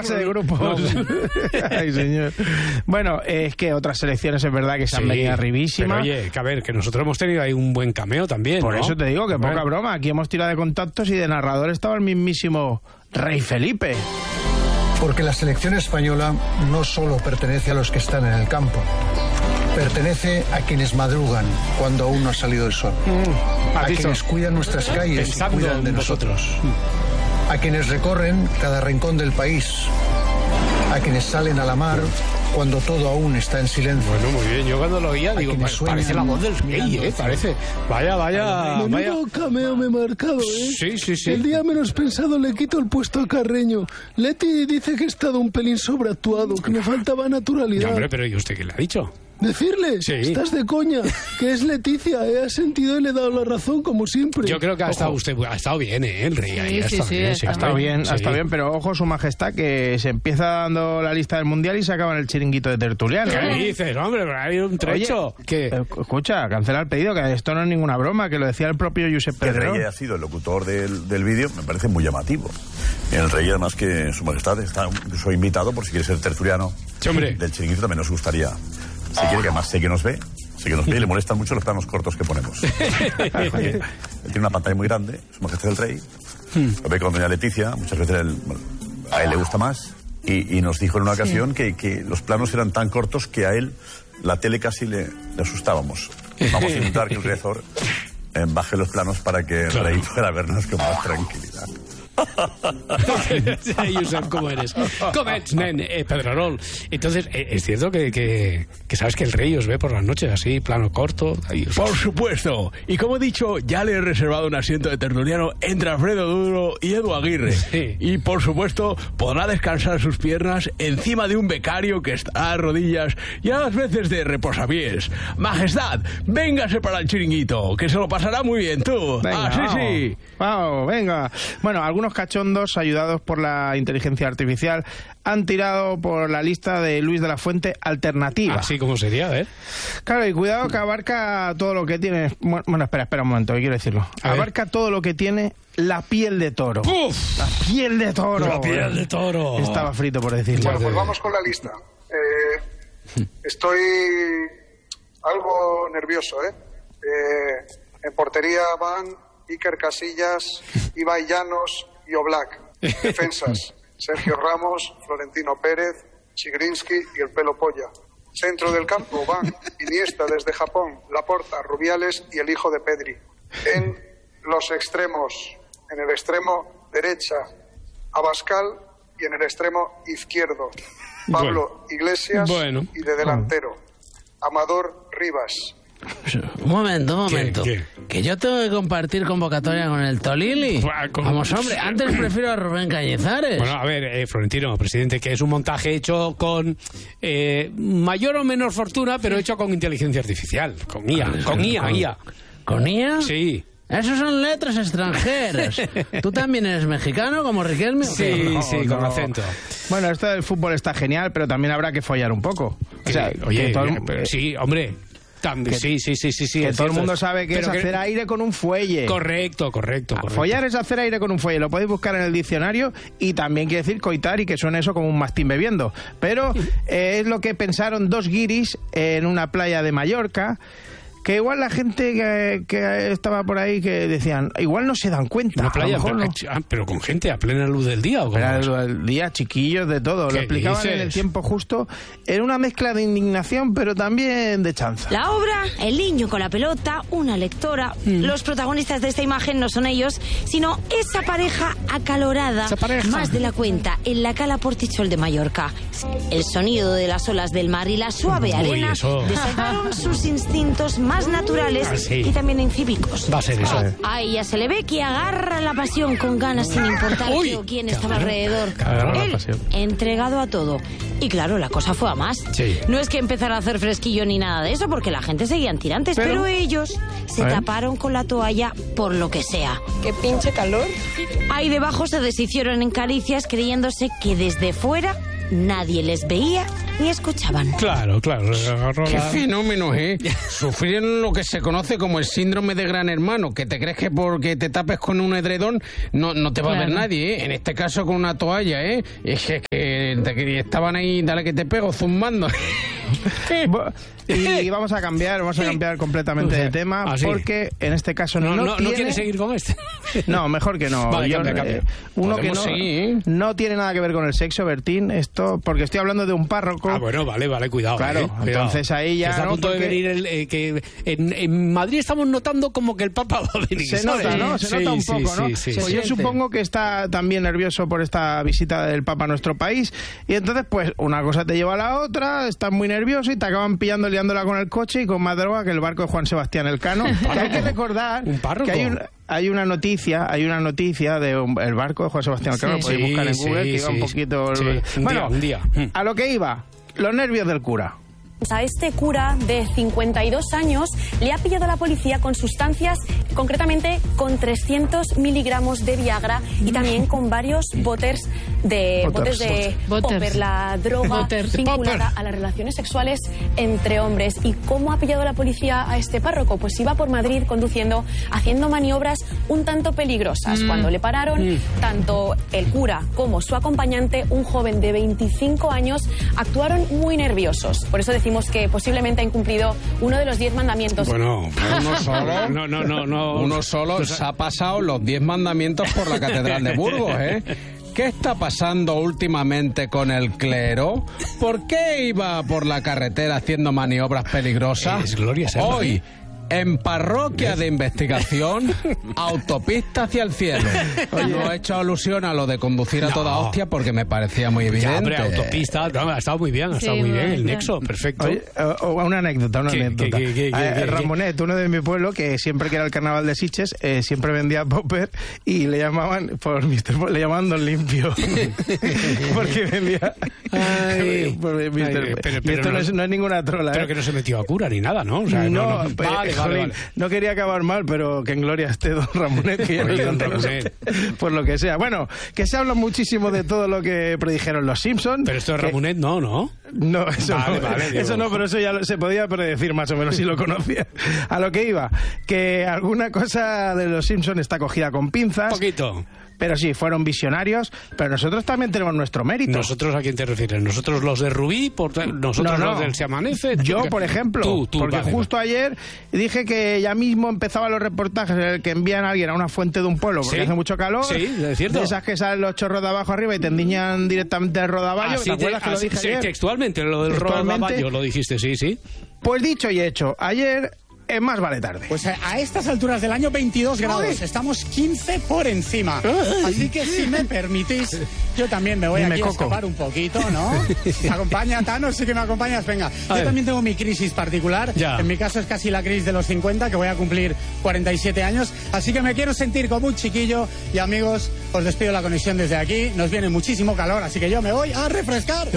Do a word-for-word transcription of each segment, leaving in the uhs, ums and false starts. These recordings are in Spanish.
fase de grupos. No. Ay, señor. Bueno, es que otras selecciones es verdad que se han sí, venido arribísimas. Pero oye, que a ver, que nosotros hemos tenido ahí un buen cameo también, Por ¿no? eso te digo que poca bueno. broma. Aquí hemos tirado de contactos y de narrador estaba el mismísimo Rey Felipe. Porque la selección española no solo pertenece a los que están en el campo, pertenece a quienes madrugan cuando aún no ha salido el sol, Mm, a quienes cuidan nuestras calles Pensando y cuidan de en nosotros, vosotros. a quienes recorren cada rincón del país, a quienes salen a la mar cuando todo aún está en silencio. Bueno, muy bien. Yo cuando lo oía digo, me parece sueñan la voz del rey, ¿eh? Parece. Vaya, vaya, vaya. Menudo cameo me he marcado, ¿eh? Sí, sí, sí. El día menos pensado le quito el puesto a Carreño. Leti dice que he estado un pelín sobreactuado, que me faltaba naturalidad. Ya, hombre, pero ¿y usted qué le ha dicho? Decirle, Sí. estás de coña, que es Leticia, he asentido y le he dado la razón como siempre. Yo creo que ha estado usted, ha estado bien, ¿eh? El rey ahí, Sí, ha sí, estado sí, bien. ha Ha estado bien, Sí. ha estado bien, pero ojo su majestad que se empieza dando la lista del mundial y se acaba en el chiringuito de tertuliano. ¿Qué dices, hombre? Pero hay un trecho. Oye, ¿Qué? eh, Escucha, cancela el pedido, que esto no es ninguna broma, que lo decía el propio Josep Que el Pedrerol. rey haya sido el locutor del, del vídeo me parece muy llamativo. El rey, además, que su majestad está incluso invitado, por si quiere ser tertuliano Sí, hombre. del chiringuito, también nos gustaría. Si quiere, que además sé que nos ve, sé que nos ve y le molestan mucho los planos cortos que ponemos. Porque él tiene una pantalla muy grande, su majestad el rey, lo ve con doña Leticia, muchas veces él, bueno, a él le gusta más, y, y nos dijo en una ocasión que, que los planos eran tan cortos que a él la tele casi le, le asustábamos. Vamos a intentar que el Riazor eh, baje los planos para que el Claro. rey pueda vernos con más tranquilidad. Josep, ¿cómo eres? ¿Cómo ets, nen? Eh, Pedrerol. Entonces, eh, es cierto que, que, que sabes que el rey os ve por las noches así, plano corto. Ahí os- Por supuesto. Y como he dicho, ya le he reservado un asiento de tertuliano entre Alfredo Duro y Edu Aguirre. Sí. Y por supuesto, podrá descansar sus piernas encima de un becario que está a rodillas y a las veces de reposapiés. Majestad, véngase para el chiringuito, que se lo pasará muy bien tú. Venga, ah, sí, vamos. sí. Vamos, venga. Bueno, algunos cachondos, ayudados por la inteligencia artificial, han tirado por la lista de Luis de la Fuente alternativa. Así como sería, a ver. Claro, y cuidado que abarca todo lo que tiene... Bueno, espera, espera un momento, que quiero decirlo. A ver. Abarca todo lo que tiene la piel de toro. ¡Puf! La piel de toro. La piel de toro. Estaba frito por decirlo. Bueno, pues vamos con la lista. Eh, estoy algo nervioso, ¿eh? Eh, En portería van Iker Casillas, Ibai Llanos y Oblak. Defensas, Sergio Ramos, Florentino Pérez, Chigrinsky y el Pelo Polla. Centro del campo van Iniesta desde Japón, Laporta, Rubiales y el hijo de Pedri. En los extremos, en el extremo derecha, Abascal y en el extremo izquierdo, Pablo Iglesias Bueno. y de delantero, Amador Rivas. Un momento, un momento. ¿Qué, Que yo tengo que compartir convocatoria con el Tolili. Buah, con- Vamos, hombre, antes prefiero a Rubén Cañizares. Bueno, a ver, eh, Florentino, presidente, que es un montaje hecho con eh, mayor o menor fortuna, pero hecho con inteligencia artificial, con I A, con I A, I A. ¿Con I A? Sí. Esos son letras extranjeras. ¿Tú también eres mexicano como Riquelme? o qué? Sí, No, sí, no. con acento. Bueno, esto del fútbol está genial, pero también habrá que follar un poco. O sea, Que, oye, que todo el- eh, pero sí, hombre. También, sí, sí, sí, sí, sí. que es todo el cierto. mundo sabe que Pero es hacer aire con un fuelle. Correcto, correcto, Ah, correcto. Follar es hacer aire con un fuelle, lo podéis buscar en el diccionario y también quiere decir coitar y que suene eso como un mastín bebiendo. Pero eh, es lo que pensaron dos guiris en una playa de Mallorca, que igual la gente que, que estaba por ahí que decían, igual no se dan cuenta. Una a playa, lo mejor pero, no. ah, pero con gente a plena luz del día, ¿o cómo? Era el, el día, chiquillos, de todo. Lo ¿Qué explicaban en dices? el tiempo justo, en una mezcla de indignación, pero también de chanza. La obra, el niño con la pelota, una lectora. Los protagonistas de esta imagen no son ellos, sino esa pareja acalorada, Esa pareja. más de la cuenta, en la cala Portichol de Mallorca. El sonido de las olas del mar y la suave Uy, arena eso. desataron sus instintos más naturales Ah, sí. y también incívicos. Va a ser eso. A ella se le ve que agarra la pasión con ganas sin importar Uy, qué o quién qué estaba agarra- alrededor. que agarra la Él, pasión. entregado a todo. Y claro, la cosa fue a más. Sí. No es que empezara a hacer fresquillo ni nada de eso, porque la gente seguían tirantes, Pero- pero, ellos se A ver. taparon con la toalla por lo que sea. Qué pinche calor. Ahí debajo se deshicieron en caricias creyéndose que desde fuera nadie les veía ni escuchaban. Claro, claro. ¿Qué fenómeno, eh? Sufrir lo que se conoce como el síndrome de gran hermano, que te crees que porque te tapes con un edredón no, no te va claro. a ver nadie, ¿eh? En este caso con una toalla, ¿eh? Es que, que, que estaban ahí, dale que te pego, zumbando. Y vamos a cambiar, vamos a cambiar completamente de tema, ¿Ah, sí? porque en este caso no, no, no, no, tiene... ¿no quieres seguir con este? No, mejor que no. Vale, Yo, cambia, cambia. Eh, uno que no, seguir. no tiene nada que ver con el sexo, Bertín, esto, porque estoy hablando de un párroco. Ah, bueno, vale, vale, cuidado. Claro, eh, entonces cuidado. ahí ya Está no, a punto porque... de venir el, eh, que en, en Madrid estamos notando como que el Papa va a venir. Se nota, ¿no? Se sí, nota un sí, poco, ¿no? Sí, sí, pues sí. yo supongo que está también nervioso por esta visita del Papa a nuestro país, y entonces pues una cosa te lleva a la otra, estás muy nervioso y te acaban pillando liándola con el coche y con más droga que el barco de Juan Sebastián Elcano. Que hay que recordar ¿Un que hay, un, hay una noticia, hay una noticia de un, el barco de Juan Sebastián Elcano, sí, lo podéis buscar en Google, sí, que iba sí, un poquito... Sí, el... un bueno, día, un día. A lo que iba, los nervios del cura. A este cura de cincuenta y dos años le ha pillado la policía con sustancias, concretamente con trescientos miligramos de Viagra y también con varios botes de botes de popper, la droga Botters. vinculada a las relaciones sexuales entre hombres. ¿Y cómo ha pillado la policía a este párroco? Pues iba por Madrid conduciendo, haciendo maniobras un tanto peligrosas. Mm. Cuando le pararon, mm. tanto el cura como su acompañante, un joven de veinticinco años, actuaron muy nerviosos. Por eso decimos que posiblemente ha incumplido uno de los diez mandamientos. Bueno, uno solo, no, no, no, no, uno solo se ha pasado los diez mandamientos por la Catedral de Burgos, ¿eh? ¿Qué está pasando últimamente con el clero? ¿Por qué iba por la carretera haciendo maniobras peligrosas? Es Gloria Serra. Hoy, en parroquia de investigación, autopista hacia el cielo. Oye, no he hecho alusión a lo de conducir a no. toda hostia porque me parecía muy evidente. Ya, hombre, autopista, no, ha estado muy bien, ha estado sí, muy bien, bien el nexo, perfecto. Oye, o, o una anécdota, una ¿Qué, anécdota. ¿Qué, qué, qué, eh, qué, Ramonet, uno de mi pueblo, que siempre que era el carnaval de Sitges, eh, siempre vendía popper y le llamaban, por mister le llamaban Don Limpio. Porque vendía... Ay, por mister Ay, pero, pero y esto no, no, es, no es ninguna trola. Pero eh. que no se metió a cura ni nada, ¿no? O sea, no, no, no. Pero, vale, vale, vale. No quería acabar mal, pero que en gloria esté don Ramonet, que ya no don Ramonet. Por lo que sea. Bueno, que se habla muchísimo de todo lo que predijeron los Simpsons. Pero esto de que... Ramonet no, ¿no? No, eso vale, no, vale, eso no, pero eso ya se podía predecir más o menos si lo conocía. A lo que iba, que alguna cosa de los Simpsons está cogida con pinzas. Poquito. Pero sí, fueron visionarios, pero nosotros también tenemos nuestro mérito. ¿Nosotros a quién te refieres? ¿Nosotros los de Rubí? Por, ¿Nosotros no, no. los del Se Amanece? Yo, por ejemplo, tú, tú, porque vale, justo vale. ayer dije que ya mismo empezaban los reportajes en el que envían a alguien a una fuente de un pueblo porque ¿Sí? hace mucho calor. Sí, es cierto. De esas que salen los chorros de abajo arriba y te endiñan directamente el rodaballo. Así ¿Te acuerdas te, que lo así, dije sí, ayer? Textualmente, lo del rodaballo lo dijiste, sí, sí. Pues dicho y hecho, ayer... Es más vale tarde. Pues a, a estas alturas del año veintidós grados, ¡Ay! Estamos quince por encima. ¡Ay! Así que si me permitís, yo también me voy Dime, aquí a escapar un poquito, ¿no? ¿Me acompaña, Tano? Sí que me acompañas, venga. A yo ver. también tengo mi crisis particular. Ya. En mi caso es casi la crisis de los cincuenta, que voy a cumplir cuarenta y siete años. Así que me quiero sentir como un chiquillo. Y amigos, os despido la conexión desde aquí. Nos viene muchísimo calor, así que yo me voy a refrescar.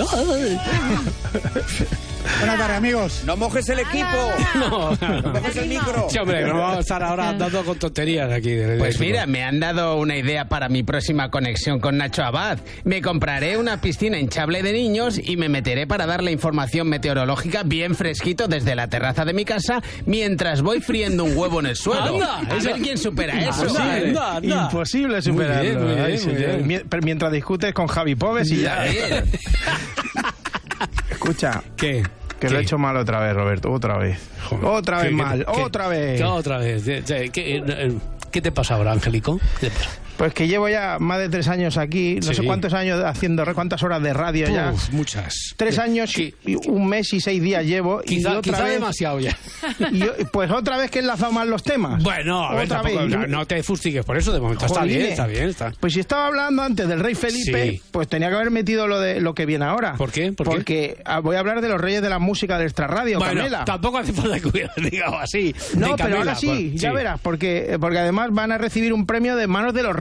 Buenas tardes, amigos. No mojes el equipo. No, no mojes el micro. Sí, hombre, no vamos a estar ahora andando con tonterías aquí. Pues mira, me han dado una idea para mi próxima conexión con Nacho Abad. Me compraré una piscina hinchable de niños y me meteré para dar la información meteorológica bien fresquito desde la terraza de mi casa mientras voy friendo un huevo en el suelo. Anda, a eso. ver quién supera eso. Anda, anda, anda. Imposible superarlo. Muy bien, muy bien, muy bien. Bien. Pero mientras discutes con Javi Pobes y ya. ya. Escucha. ¿Qué? Que ¿Qué? lo he hecho mal otra vez, Roberto, otra vez. Joder, otra vez ¿qué, mal, qué, otra vez. ¿Qué, otra vez? ¿Qué, qué, ¿Qué te pasa ahora, Angélico? ¿Qué te pasa? Pues que llevo ya más de tres años aquí, no sí. sé cuántos años haciendo, cuántas horas de radio Uf, ya. Muchas. Tres años, y un mes y seis días llevo. Quizá, y otra quizá vez, demasiado ya. Y, pues otra vez que he enlazado mal los temas. Bueno, a ver, otra tampoco, vez. No, no te fustigues por eso, de momento está bien, está bien. Está. Pues si estaba hablando antes del rey Felipe, sí. pues tenía que haber metido lo de lo que viene ahora. ¿Por qué? ¿Por Porque qué? voy a hablar de los reyes de la música del extrarradio, bueno, Camela. Tampoco hace falta que hubiera digamos así. No, de Camela, pero ahora sí, por, ya sí. verás, porque, porque además van a recibir un premio de manos de los reyes.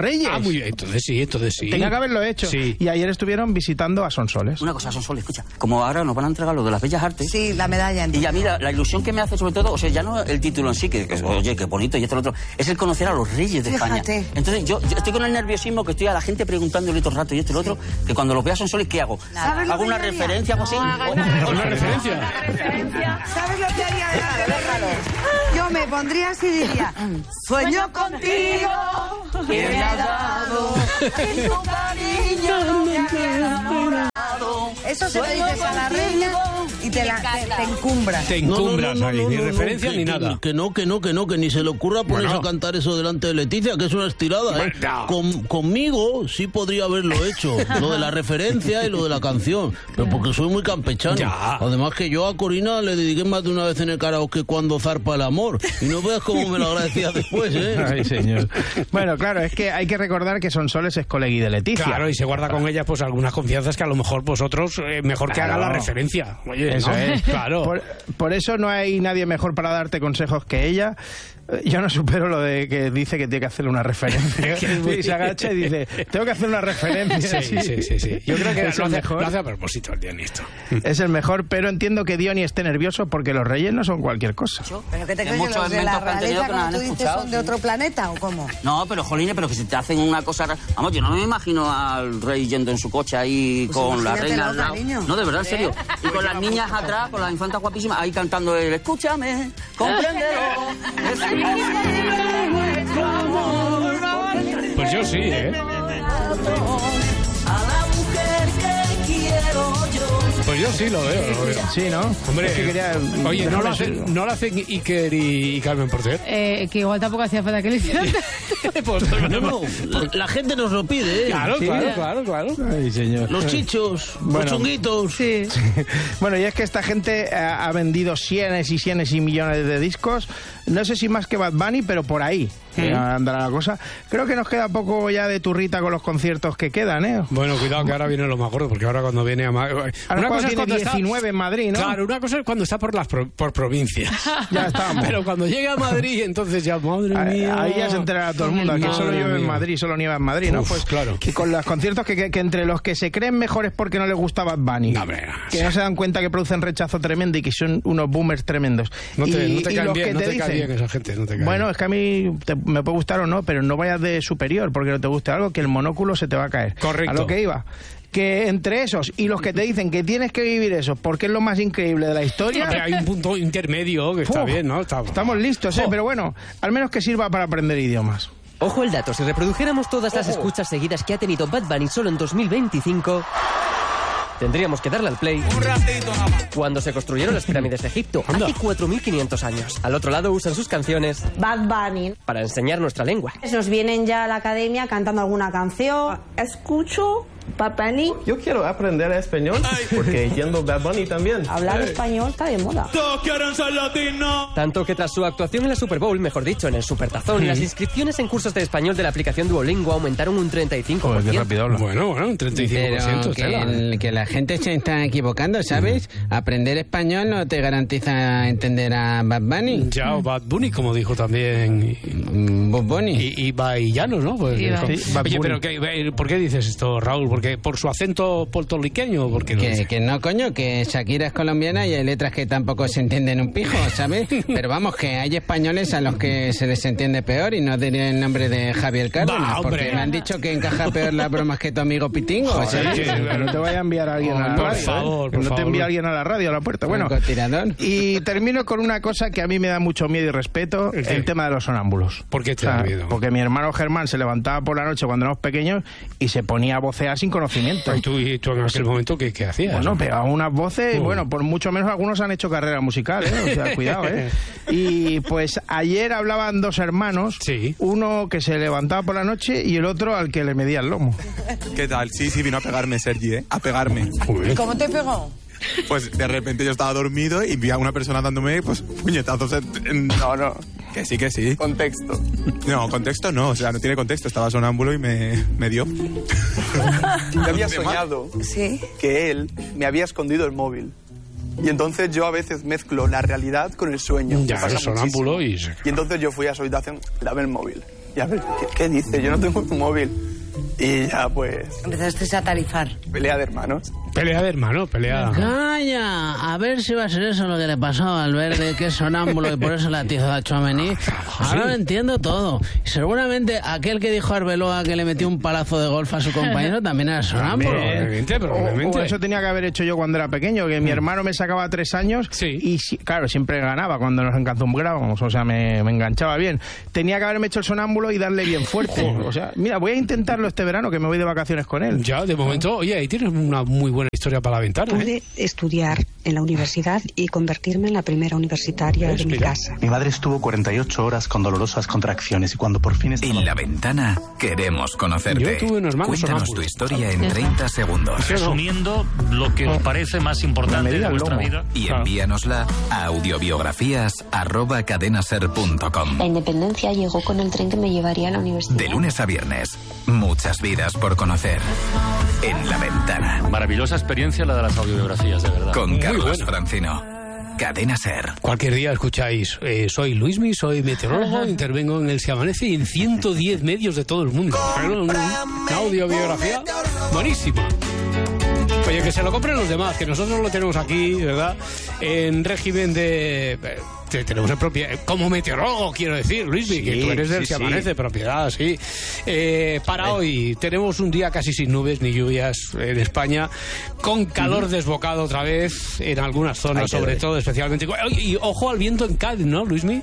Reyes. Ah, muy bien, entonces sí, entonces sí. Tenía que haberlo hecho. Sí. Y ayer estuvieron visitando a Sonsoles. Una cosa, Sonsoles, escucha, como ahora nos van a entregar lo de las Bellas Artes. Sí, la medalla. Y ya mira, la ilusión que me hace sobre todo, o sea, ya no el título en sí, que, que oye, qué bonito y esto y lo otro, es el conocer a los reyes de Fíjate. España. Entonces yo, yo estoy con el nerviosismo que estoy a la gente preguntándole todo el rato y esto y lo otro, que cuando los vea Sonsoles, ¿qué hago? ¿Hago una referencia o algo así? No, ¿O- ¿Una referencia? ¿Sabes lo que haría? Déjalo, déjalo. Yo me pondría así y diría: sueño contigo, que me has dado, en tu cariño me has enamorado. Eso se lo dices a la reina y te, la, te, te encumbras. Te encumbras No, no, no, ahí, no, ni no, referencia que, ni que- nada. Que no, que no, que no, que ni se le ocurra ponerse Bueno. a cantar eso delante de Leticia, que es una estirada, ¿eh? Bueno. Con- conmigo sí podría haberlo hecho, lo de la referencia y lo de la canción, pero porque soy muy campechano. Ya. Además que yo a Corina le dediqué más de una vez en el karaoke Cuando zarpa el amor, y no veas cómo me lo agradecía después, ¿eh? Ay, señor. Bueno, claro, es que hay que recordar que Sonsoles es colegui de Leticia. Claro, y se guarda con ella pues algunas confianzas que a lo mejor vosotros eh, mejor que Claro. haga la referencia. Oye, Eso ¿no? es. Claro. Por, por eso no hay nadie mejor para darte consejos que ella. Eh, Yo no supero lo de que dice que tiene que hacerle una referencia. Que es muy- Y se agacha y dice, tengo que hacer una referencia. Sí, sí, sí, sí. Yo creo que es lo el hace, mejor. lo hace a propósito el Diony esto. Es el mejor, pero entiendo que Diony esté nervioso porque los reyes no son cualquier cosa. ¿Pero qué te Hay crees que muchos los de la elementos que han tenido realeza, que no como han tú dices, escuchado, son de sí. otro planeta o cómo? No, pero jolines, pero que si te hacen una cosa rara. Vamos, yo no me imagino al rey yendo en su coche ahí Pues con la imagínatelo, reina al lado. cariño. No, de verdad, en serio. Y con las niñas atrás, con las infantas guapísimas, ahí cantando el escúchame, compréndelo. Pues yo sí, ¿eh? Pues yo sí lo veo, lo veo. Sí, ¿no? Hombre, Es que quería- oye, ¿no no lo, me hacen, sigo. ¿no lo hacen Iker y, y Carmen Porter? Eh, que igual tampoco hacía falta que le hicieran. Pues, No, no, la, la gente nos lo pide, ¿eh? Claro, Sí. claro, claro, claro. Ay, señor. Los chichos, Bueno. los chunguitos. Sí. Bueno, y es que esta gente ha, ha vendido cienes y cienes y millones de discos. No sé si más que Bad Bunny, pero por ahí eh, andará la cosa. Creo que nos queda poco ya de turrita con los conciertos que quedan, ¿eh? Bueno, cuidado que ahora viene lo más gordo, porque ahora cuando viene a... Ma- Ahora cuando tiene diecinueve en Madrid, ¿no? Claro, una cosa es cuando está por las pro- por provincias. Ya estamos. Pero cuando llega a Madrid, entonces ya, madre Ahí, mía. ahí ya se enterará todo el mundo. Aquí Madre solo llueve en mía. Madrid, solo nieva en Madrid, ¿no? Uf, Pues claro. Y con los conciertos que, que, que entre los que se creen mejores porque no les gusta Bad Bunny. No, hombre, no, que sí. no se dan cuenta que producen rechazo tremendo y que son unos boomers tremendos. No te, y, no te y caen los bien, que no te, te cae dicen, bien esa gente, no te cae bueno, bien. es que a mí te- me puede gustar o no, pero no vayas de superior porque no te guste algo que el monóculo se te va a caer. Correcto. A lo que iba. Que entre esos y los que te dicen que tienes que vivir eso porque es lo más increíble de la historia. Hombre, hay un punto intermedio que está Uf, bien, ¿no? Está- Estamos listos, ¿eh? Oh. Pero bueno, al menos que sirva para aprender idiomas. Ojo el dato, si reprodujéramos todas las escuchas seguidas que ha tenido Bad Bunny solo en dos mil veinticinco... Tendríamos que darle al play Un ratito nada más. cuando se construyeron las pirámides de Egipto, Anda. hace cuatro mil quinientos años. Al otro lado usan sus canciones Bad Bunny. para enseñar nuestra lengua. Nos vienen ya a la academia cantando alguna canción. Escucho Bad Bunny. Yo quiero aprender español porque yendo Bad Bunny también. Hablar español está de moda. Todos quieren ser latinos. Tanto que tras su actuación en la Super Bowl, mejor dicho, en el Supertazón, las inscripciones en cursos de español de la aplicación Duolingo aumentaron un treinta y cinco por ciento. Bueno, bueno, un treinta y cinco por ciento. Pero que, tela. el- que la gente se está equivocando, ¿sabes? Aprender español no te garantiza entender a Bad Bunny. Ya, o Bad Bunny, como dijo también. Mm, Bad Bunny. Y, y Baillanos, ¿no? Pues, Iba. con- Sí, Bad Oye, Bunny. pero ¿qué- ¿por qué dices esto, Raúl? ¿Porque por su acento puertorriqueño? ¿O por qué lo Que, dices? que no, coño, que Shakira es colombiana y hay letras que tampoco se entienden un pijo, ¿sabes? Pero vamos, que hay españoles a los que se les entiende peor y no diré el nombre de Javier Cárdenas, Va, hombre. porque me han dicho que encaja peor las bromas que tu amigo Pitingo. Joder, ¿sabes? que no te vaya a enviar a alguien a la Por radio, ¿eh? favor, Que por no te favor. envíe alguien a la radio, a la puerta. Bueno, Francotirador. y termino con una cosa que a mí me da mucho miedo y respeto, ¿El qué? el tema de los sonámbulos. ¿Por qué te O sea, da miedo? Porque mi hermano Germán se levantaba por la noche cuando éramos pequeños y se ponía a vocear sin conocimiento. ¿Y tú, y tú en aquel momento qué, qué hacías? Bueno, pegaba unas voces, Uh. bueno, por mucho menos algunos han hecho carrera musical, ¿eh? O sea, cuidado, ¿eh? Y pues ayer hablaban dos hermanos, Sí. uno que se levantaba por la noche y el otro al que le medía el lomo. ¿Qué tal? Sí, sí, vino a pegarme Sergi, ¿eh? A pegarme. Joder. ¿Cómo te pegó? Pues de repente yo estaba dormido y vi a una persona dándome, pues, puñetazos en... en- No, no. Que sí, que sí. Contexto. No, contexto no, o sea, no tiene contexto. Estaba sonámbulo y me, me dio. Yo había soñado Sí. que él me había escondido el móvil. Y entonces yo a veces mezclo la realidad con el sueño. Ya, Me pasa eres sonámbulo muchísimo. y se- Y entonces yo fui a su habitación, dame el móvil. Y a ver, ¿qué, qué dice? Yo no tengo un móvil. Y ya, pues... Empezaste a tarifar. Pelea de hermanos. Pelea de hermanos, pelea... Calla, a ver si va a ser eso lo que le pasó a Valverde, que es sonámbulo y por eso la atizó a Tchouaméni. Ahora lo entiendo todo. Seguramente aquel que dijo a Arbeloa que le metió un palazo de golf a su compañero también era sonámbulo. Probablemente, probablemente. O, o eso tenía que haber hecho yo cuando era pequeño, que mi hermano me sacaba tres años y, claro, siempre ganaba cuando nos encanzumbrábamos, o sea, me, me enganchaba bien. Tenía que haberme hecho el sonámbulo y darle bien fuerte. O sea, mira, voy a intentarlo este verano, que me voy de vacaciones con él. Ya, de momento, oye, ahí tienes una muy buena historia para la ventana. Pude ¿eh? estudiar en la universidad y convertirme en la primera universitaria de mi casa. Mi madre estuvo cuarenta y ocho horas con dolorosas contracciones y cuando por fin estaba... En La Ventana queremos conocerte. Yo tuve un hermano Cuéntanos sonámbulo. tu historia en treinta segundos. Resumiendo lo que os parece más importante de vuestra vida. Y envíanosla a audiobiografías arroba cadenaser punto com. La independencia llegó con el tren que me llevaría a la universidad. De lunes a viernes, muchas vidas por conocer. En La Ventana. Maravillosa experiencia la de las audiobiografías, de verdad. Con Muy Carlos buena. Francino. Cadena Ser. Cualquier día escucháis, eh, soy Luismi, soy meteorólogo, intervengo en El Se Amanece y en ciento diez medios de todo el mundo. Pero una, una audiobiografía buenísima. Oye, que se lo compren los demás, que nosotros lo tenemos aquí, ¿verdad? En régimen de... Eh, tenemos en propiedad... Como meteorólogo, quiero decir, Luismi, Sí, que tú eres del sí, Se sí. Amanece, propiedad, sí. Eh, para hoy tenemos un día casi sin nubes ni lluvias en España, con calor Ujú. desbocado otra vez en algunas zonas, Ahí te sobre doy. todo, especialmente... Y ojo al viento en Cádiz, ¿no, Luismi?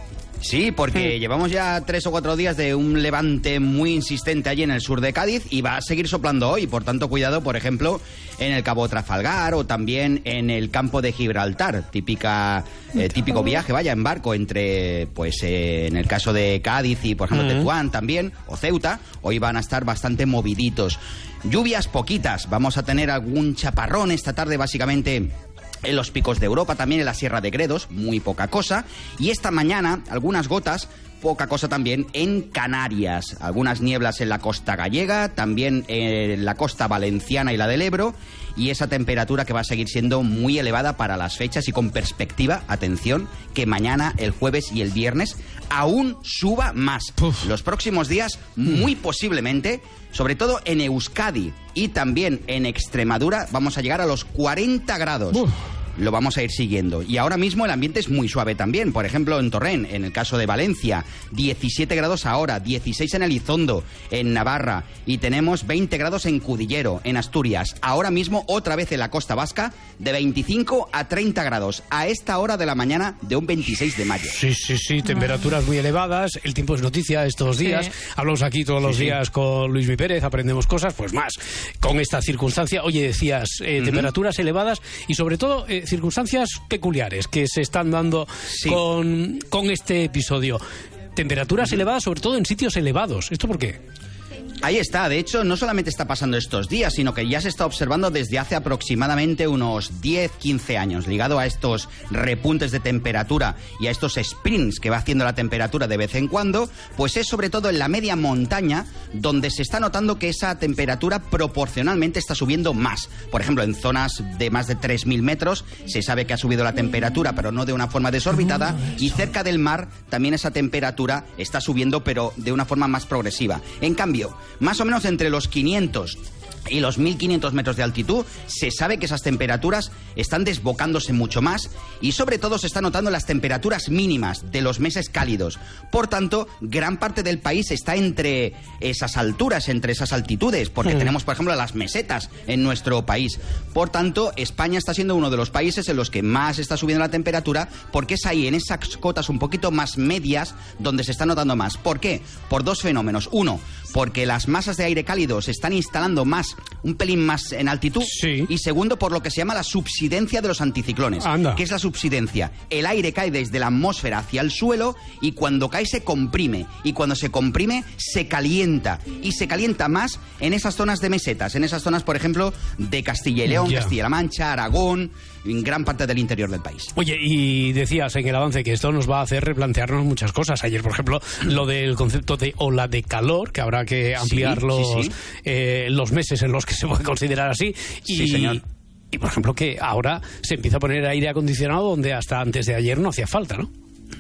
Sí, porque llevamos ya tres o cuatro días de un levante muy insistente allí en el sur de Cádiz y va a seguir soplando hoy. Por tanto, cuidado, por ejemplo, en el Cabo Trafalgar o también en el campo de Gibraltar. Típica, eh, típico viaje, vaya, en barco entre, pues, eh, en el caso de Cádiz y, por ejemplo, Ujú. Tetuán también, o Ceuta. Hoy van a estar bastante moviditos. Lluvias poquitas. Vamos a tener algún chaparrón esta tarde, básicamente... en los picos de Europa, también en la Sierra de Gredos, muy poca cosa. Y esta mañana, algunas gotas, poca cosa también en Canarias. Algunas nieblas en la costa gallega, también en la costa valenciana y la del Ebro. Y esa temperatura que va a seguir siendo muy elevada para las fechas y con perspectiva, atención, que mañana, el jueves y el viernes aún suba más. Los próximos días, muy posiblemente, sobre todo en Euskadi y también en Extremadura, vamos a llegar a los cuarenta grados. Lo vamos a ir siguiendo. Y ahora mismo el ambiente es muy suave también. Por ejemplo, en Torrent, en el caso de Valencia, diecisiete grados ahora, dieciséis en Elizondo, en Navarra, y tenemos veinte grados en Cudillero, en Asturias. Ahora mismo, otra vez en la costa vasca, de veinticinco a treinta grados, a esta hora de la mañana de un veintiséis de mayo. Sí, sí, sí, temperaturas muy elevadas. El tiempo es noticia estos días. Sí. Hablamos aquí todos los Sí, sí. días con Luismi Pérez, aprendemos cosas, pues más con esta circunstancia. Oye, decías, eh, Ujú. temperaturas elevadas y sobre todo eh, circunstancias peculiares que se están dando con, con este episodio. Temperaturas elevadas, sobre todo en sitios elevados. ¿Esto por qué? Ahí está, de hecho, no solamente está pasando estos días, sino que ya se está observando desde hace aproximadamente unos diez, quince años, ligado a estos repuntes de temperatura y a estos sprints que va haciendo la temperatura de vez en cuando, pues es sobre todo en la media montaña donde se está notando que esa temperatura proporcionalmente está subiendo más. Por ejemplo, en zonas de más de tres mil metros se sabe que ha subido la temperatura, pero no de una forma desorbitada, y cerca del mar también esa temperatura está subiendo, pero de una forma más progresiva. En cambio, más o menos entre los quinientos y los mil quinientos metros de altitud, se sabe que esas temperaturas están desbocándose mucho más y sobre todo se están notando las temperaturas mínimas de los meses cálidos. Por tanto, gran parte del país está entre esas alturas, entre esas altitudes, porque Mm. tenemos, por ejemplo, las mesetas en nuestro país. Por tanto, España está siendo uno de los países en los que más está subiendo la temperatura, porque es ahí, en esas cotas un poquito más medias, donde se está notando más. ¿Por qué? Por dos fenómenos. Uno, porque las masas de aire cálido se están instalando más, un pelín más en altitud. Y segundo, por lo que se llama la subsidencia de los anticiclones. Anda. ¿Qué es la subsidencia? El aire cae desde la atmósfera hacia el suelo y cuando cae se comprime. Y cuando se comprime se calienta. Y se calienta más en esas zonas de mesetas, en esas zonas, por ejemplo, de Castilla y León, Ya. Castilla-La Mancha, Aragón, en gran parte del interior del país. Oye, y decías en el avance que esto nos va a hacer replantearnos muchas cosas. Ayer, por ejemplo, lo del concepto de ola de calor, que habrá que ampliar Sí, los, sí, sí. eh, los meses en los que se puede considerar así. Y, Sí, señor. Y, por ejemplo, que ahora se empieza a poner aire acondicionado donde hasta antes de ayer no hacía falta, ¿no?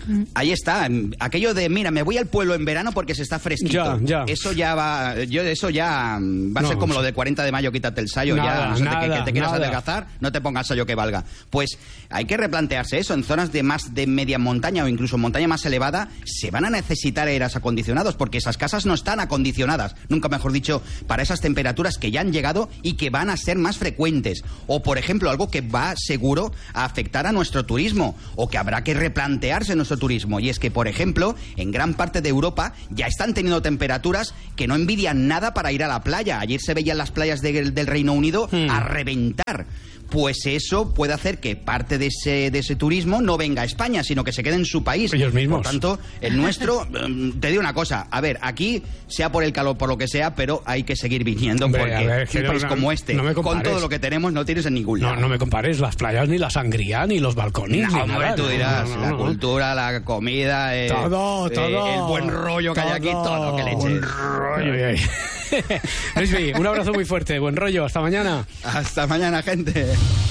Ahí está. Aquello de, mira, me voy al pueblo en verano porque se está fresquito. Ya, ya. Eso ya va... Yo eso ya va a No, ser como no lo sé. del cuarenta de mayo, quítate el sayo, Nada, ya, no sé, nada, que, que te quieras nada. adelgazar, no te pongas sayo que valga. Pues hay que replantearse eso. En zonas de más de media montaña o incluso montaña más elevada, se van a necesitar aires acondicionados porque esas casas no están acondicionadas, nunca mejor dicho, para esas temperaturas que ya han llegado y que van a ser más frecuentes. O, por ejemplo, algo que va seguro a afectar a nuestro turismo o que habrá que replantearse nuestro turismo. Y es que, por ejemplo, en gran parte de Europa ya están teniendo temperaturas que no envidian nada para ir a la playa. Ayer se veían las playas de, del Reino Unido hmm. a reventar. Pues eso puede hacer que parte de ese, de ese turismo no venga a España, sino que se quede en su país. Ellos mismos. Por tanto, el nuestro, te digo una cosa, a ver, aquí, sea por el calor, por lo que sea, pero hay que seguir viniendo. Hombre, porque ver, un país no, como este, no con todo lo que tenemos, no tienes en ningún lado. No, no me compares las playas, ni la sangría, ni los balcones. No, ni hombre, nada. tú dirás, no, no, la no. cultura, la comida, eh, todo, eh, todo. el buen rollo que todo, hay aquí, todo, que le eches. Buen rollo. Luismi, un abrazo muy fuerte, buen rollo, hasta mañana. Hasta mañana, gente.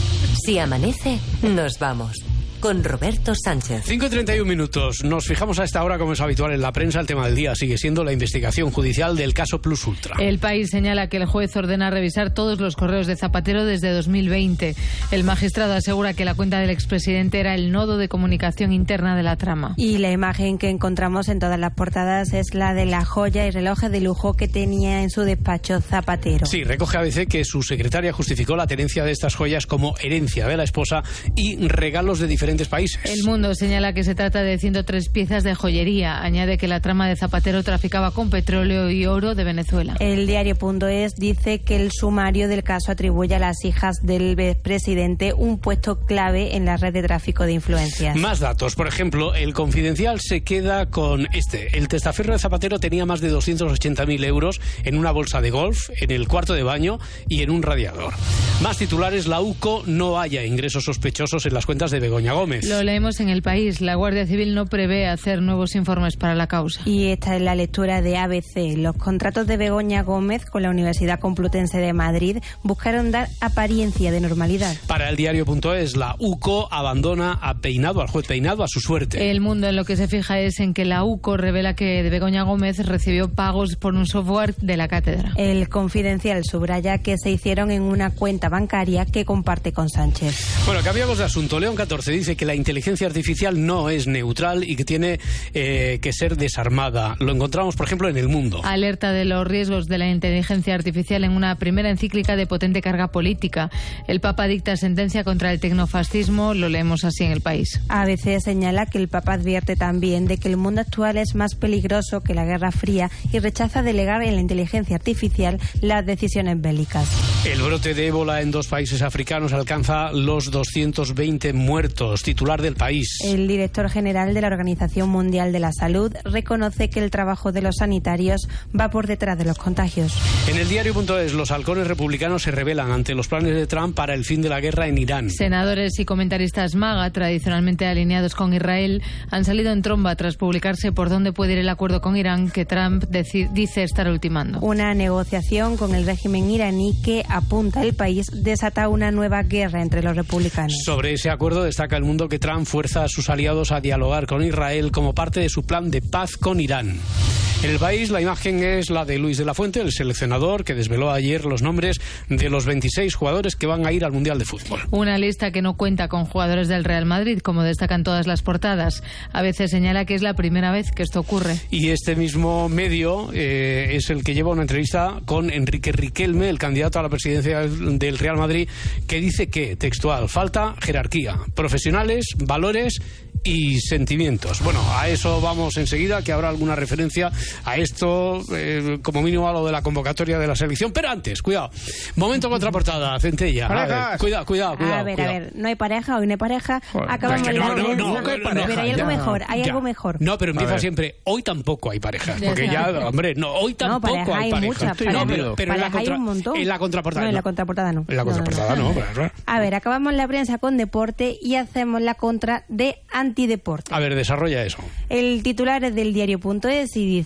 Si amanece, nos vamos. Con Roberto Sánchez. cinco y treinta y un minutos. Nos fijamos a esta hora, como es habitual en la prensa. El tema del día sigue siendo la investigación judicial del caso Plus Ultra. El País señala que el juez ordena revisar todos los correos de Zapatero desde dos mil veinte. El magistrado asegura que la cuenta del expresidente era el nodo de comunicación interna de la trama. Y la imagen que encontramos en todas las portadas es la de la joya y relojes de lujo que tenía en su despacho Zapatero. Sí, recoge A B C que su secretaria justificó la tenencia de estas joyas como herencia de la esposa y regalos de diferentes países. El Mundo señala que se trata de ciento tres piezas de joyería. Añade que la trama de Zapatero traficaba con petróleo y oro de Venezuela. El diario.es dice que el sumario del caso atribuye a las hijas del presidente un puesto clave en la red de tráfico de influencias. Más datos. Por ejemplo, el Confidencial se queda con este. El testaferro de Zapatero tenía más de doscientos ochenta mil euros en una bolsa de golf, en el cuarto de baño y en un radiador. Más titulares. La U C O no halla ingresos sospechosos en las cuentas de Begoña Gómez. Lo leemos en El País. La Guardia Civil no prevé hacer nuevos informes para la causa. Y esta es la lectura de A B C. Los contratos de Begoña Gómez con la Universidad Complutense de Madrid buscaron dar apariencia de normalidad. Para el diario.es, la U C O abandona a Peinado, al juez Peinado, a su suerte. El Mundo en lo que se fija es en que la U C O revela que Begoña Gómez recibió pagos por un software de la cátedra. El Confidencial subraya que se hicieron en una cuenta bancaria que comparte con Sánchez. Bueno, cambiamos de asunto. León catorce dice que la inteligencia artificial no es neutral y que tiene eh, que ser desarmada. Lo encontramos, por ejemplo, en El Mundo. Alerta de los riesgos de la inteligencia artificial en una primera encíclica de potente carga política. El Papa dicta sentencia contra el tecnofascismo, lo leemos así en El País. A B C señala que el Papa advierte también de que el mundo actual es más peligroso que la Guerra Fría y rechaza delegar en la inteligencia artificial las decisiones bélicas. El brote de ébola en dos países africanos alcanza los doscientos veinte muertos. Titular del País. El director general de la Organización Mundial de la Salud reconoce que el trabajo de los sanitarios va por detrás de los contagios. En el diario.es, los halcones republicanos se rebelan ante los planes de Trump para el fin de la guerra en Irán. Senadores y comentaristas MAGA, tradicionalmente alineados con Israel, han salido en tromba tras publicarse por dónde puede ir el acuerdo con Irán que Trump dice estar ultimando. Una negociación con el régimen iraní que, apunta el País, desata una nueva guerra entre los republicanos. Sobre ese acuerdo destaca El Mundo que Trump fuerza a sus aliados a dialogar con Israel como parte de su plan de paz con Irán. En El País, la imagen es la de Luis de la Fuente, el seleccionador que desveló ayer los nombres de los veintiséis jugadores que van a ir al Mundial de Fútbol. Una lista que no cuenta con jugadores del Real Madrid, como destacan todas las portadas. A veces señala que es la primera vez que esto ocurre. Y este mismo medio eh, es el que lleva una entrevista con Enrique Riquelme, el candidato a la presidencia del Real Madrid, que dice que, textual, falta jerarquía, profesionales, valores y sentimientos. Bueno, a eso vamos enseguida, que habrá alguna referencia a esto, eh, como mínimo a lo de la convocatoria de la selección. Pero antes, cuidado, momento contraportada, Centella. A ver, cuidado, cuidado, cuidado. A ver, cuidado. a ver, no hay pareja, hoy no hay pareja. Joder, Acabamos es que no, la no, prensa. no, no, no, Pero hay algo ya, mejor, hay ya. algo mejor. No, pero empieza siempre, hoy tampoco hay pareja. Ya Porque está. ya, hombre, no, hoy tampoco no, pareja hay hay pareja. muchas, no, pareja- pero, pero en, la pareja hay contra- un montón. en la contraportada No, en no. la contraportada no. En la No, no, no. contraportada no. pero- A ver, acabamos la prensa con deporte y hacemos la contra de antideporte. A ver, desarrolla eso. El titular es del diario.es y dice: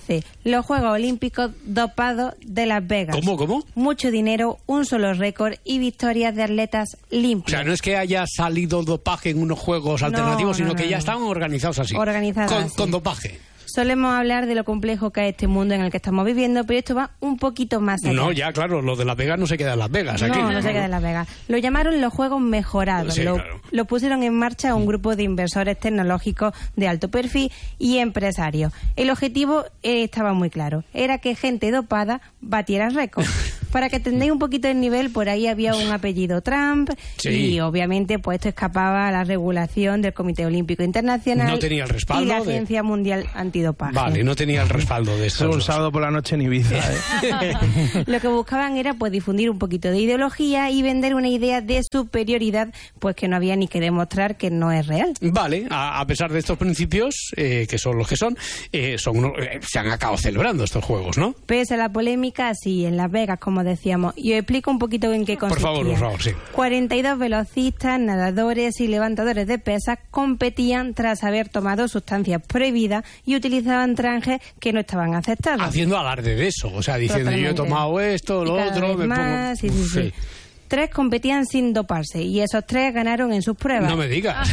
doce, los Juegos Olímpicos dopados de Las Vegas. ¿Cómo, cómo? Mucho dinero, un solo récord y victorias de atletas limpios. O sea, no es que haya salido dopaje en unos juegos alternativos, no, sino no, que no. ya estaban organizados así. Organizados con, así. con dopaje. Solemos hablar de lo complejo que es este mundo en el que estamos viviendo, pero esto va un poquito más allá. No, ya, claro, lo de Las Vegas no se queda en Las Vegas. Aquí. No, no se queda en Las Vegas. Lo llamaron los Juegos Mejorados. Sí, lo, claro. lo pusieron en marcha un grupo de inversores tecnológicos de alto perfil y empresarios. El objetivo eh, estaba muy claro. Era que gente dopada batiera récords. Para que tengáis un poquito el nivel, por ahí había un apellido Trump Sí. y obviamente pues esto escapaba a la regulación del Comité Olímpico Internacional No tenía el respaldo y la de- Agencia Mundial Antidopaje. Vale, no tenía el respaldo de esto. Un sábado por la noche en Ibiza, ¿eh? Lo que buscaban era pues difundir un poquito de ideología y vender una idea de superioridad, pues que no había ni que demostrar que no es real. Vale, a, a pesar de estos principios, eh, que son los que son, eh, son uno- eh, se han acabado celebrando estos juegos, ¿no? Pese a la polémica, sí, en Las Vegas, como decíamos. Y os explico un poquito en qué Por consistía. favor, por favor, sí. cuarenta y dos velocistas, nadadores y levantadores de pesas competían tras haber tomado sustancias prohibidas y utilizaban trajes que no estaban aceptados. Haciendo alarde de eso, o sea, diciendo yo he Totalmente. tomado esto, lo Y cada otro, vez me más, pongo... sí, sí, sí. Tres competían sin doparse y esos tres ganaron en sus pruebas. No me digas.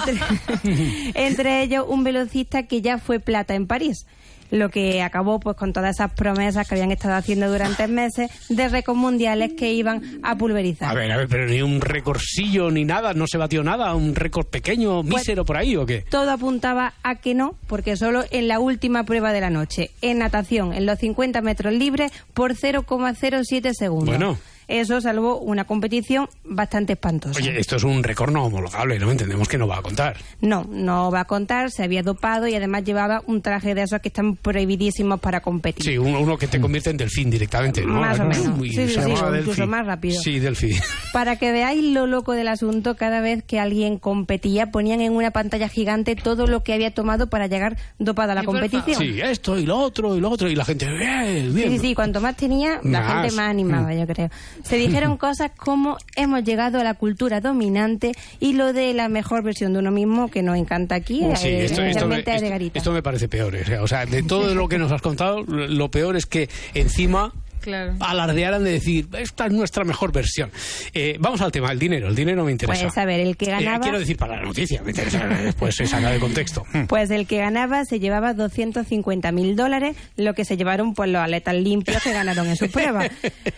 Entre, entre ellos un velocista que ya fue plata en París. Lo que acabó pues con todas esas promesas que habían estado haciendo durante meses de récords mundiales que iban a pulverizar. A ver, a ver, pero ni un récordcillo ni nada, no se batió nada, un récord pequeño, mísero por ahí, ¿o qué? Todo apuntaba a que no, porque solo en la última prueba de la noche, en natación, en los cincuenta metros libres, por cero coma cero siete segundos. Bueno. Eso salvó una competición bastante espantosa. Oye, esto es un récord no homologable, ¿no? Entendemos que no va a contar. No, no va a contar, se había dopado y además llevaba un traje de esos que están prohibidísimos para competir. Sí, uno, uno que te convierte en delfín directamente, ¿no? Más o menos. Uy, Sí, sí, se sí, llama o delfín. incluso más rápido. Sí, delfín. Para que veáis lo loco del asunto, cada vez que alguien competía ponían en una pantalla gigante todo lo que había tomado para llegar dopado a la competición. Sí, esto y lo otro y lo otro y la gente, bien, bien. Sí, sí, sí, cuanto más tenía, la Más. gente más animaba, yo creo. Se dijeron cosas como hemos llegado a la cultura dominante y lo de la mejor versión de uno mismo que nos encanta aquí, Sí, eh, esto, esto, me, especialmente a esto- Edgarita. esto me parece peor. eh. O sea, de todo lo que nos has contado, lo peor es que encima Claro. alardearan de decir, esta es nuestra mejor versión. Eh, vamos al tema, el dinero. El dinero me interesa. Pues a ver, el que Eh, ganaba... quiero decir, para la noticia, me interesa, después se saca de contexto. Pues el que ganaba se llevaba doscientos cincuenta mil dólares, lo que se llevaron pues los atletas limpios que ganaron en sus pruebas.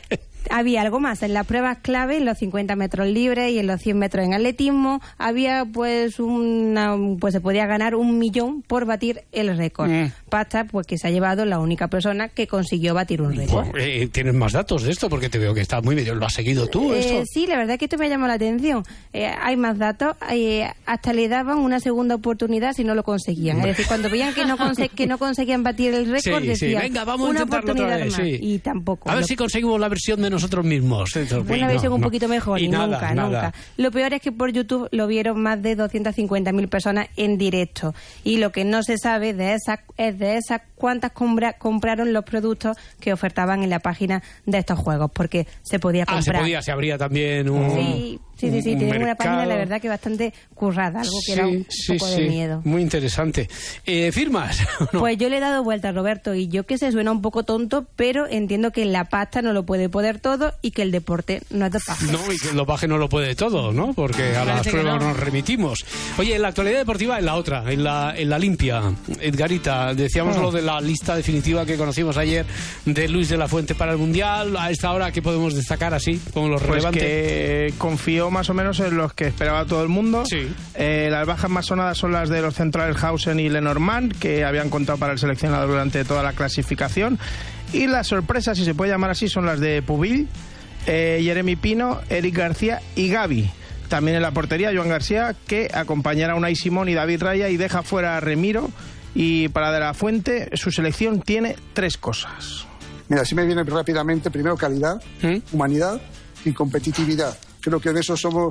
Había algo más, en las pruebas clave, en los cincuenta metros libres y en los cien metros en atletismo, había pues una, pues se podía ganar un millón por batir el récord. Mm. Pasta pues que se ha llevado la única persona que consiguió batir un récord. Bueno, eh, ¿tienes más datos de esto? Porque te veo que está muy bien. ¿Lo has seguido tú Eh, esto? sí, la verdad es que esto me llamó la atención. Eh, hay más datos, eh, hasta le daban una segunda oportunidad si no lo conseguían. Es decir, cuando veían que no, conse- que no conseguían batir el récord, Sí, sí, decían, venga, vamos a una intentarlo otra oportunidad vez, más. sí. Y tampoco. A ver Lo- si conseguimos la versión de nosotros mismos. Una No, versión un no. poquito mejor, Y y nada, nunca, nada. nunca. Lo peor es que por YouTube lo vieron más de doscientas cincuenta mil personas en directo. Y lo que no se sabe de esas es de esas cuántas compra- compraron los productos que ofertaban en la página de estos juegos, porque se podía Ah, se comprar. podía, se abría también un... Sí, sí, sí, sí, un tienen una página, la mercado. verdad, que bastante currada, algo que era un Sí, poco sí, de miedo. muy interesante. Eh, ¿Firmas? No. Pues yo le he dado vuelta, Roberto, y yo que sé, suena un poco tonto, pero entiendo que la pasta no lo puede poder todo y que el deporte no es dopaje. No, y que el dopaje no lo puede todo, ¿no? Porque a las Parece que pruebas no. nos remitimos. Oye, en la actualidad deportiva, en la otra, en la, en la limpia. Edgarita, decíamos Ah. lo de la lista definitiva que conocimos ayer de Luis de la Fuente para el Mundial. A esta hora, ¿qué podemos destacar así, como los Pues relevantes? que confió más o menos en los que esperaba todo el mundo. Sí. Eh, las bajas más sonadas son las de los centrales Hausen y Lenormand, que habían contado para el seleccionado durante toda la clasificación. Y las sorpresas, si se puede llamar así, son las de Pubil, eh, Jeremy Pino, Eric García y Gaby. También en la portería, Joan García, que acompañará a Unai Simón y David Raya y deja fuera a Remiro. Y para De la Fuente, su selección tiene tres cosas. Mira, si me viene rápidamente, primero calidad, humanidad y competitividad. Creo que de eso somos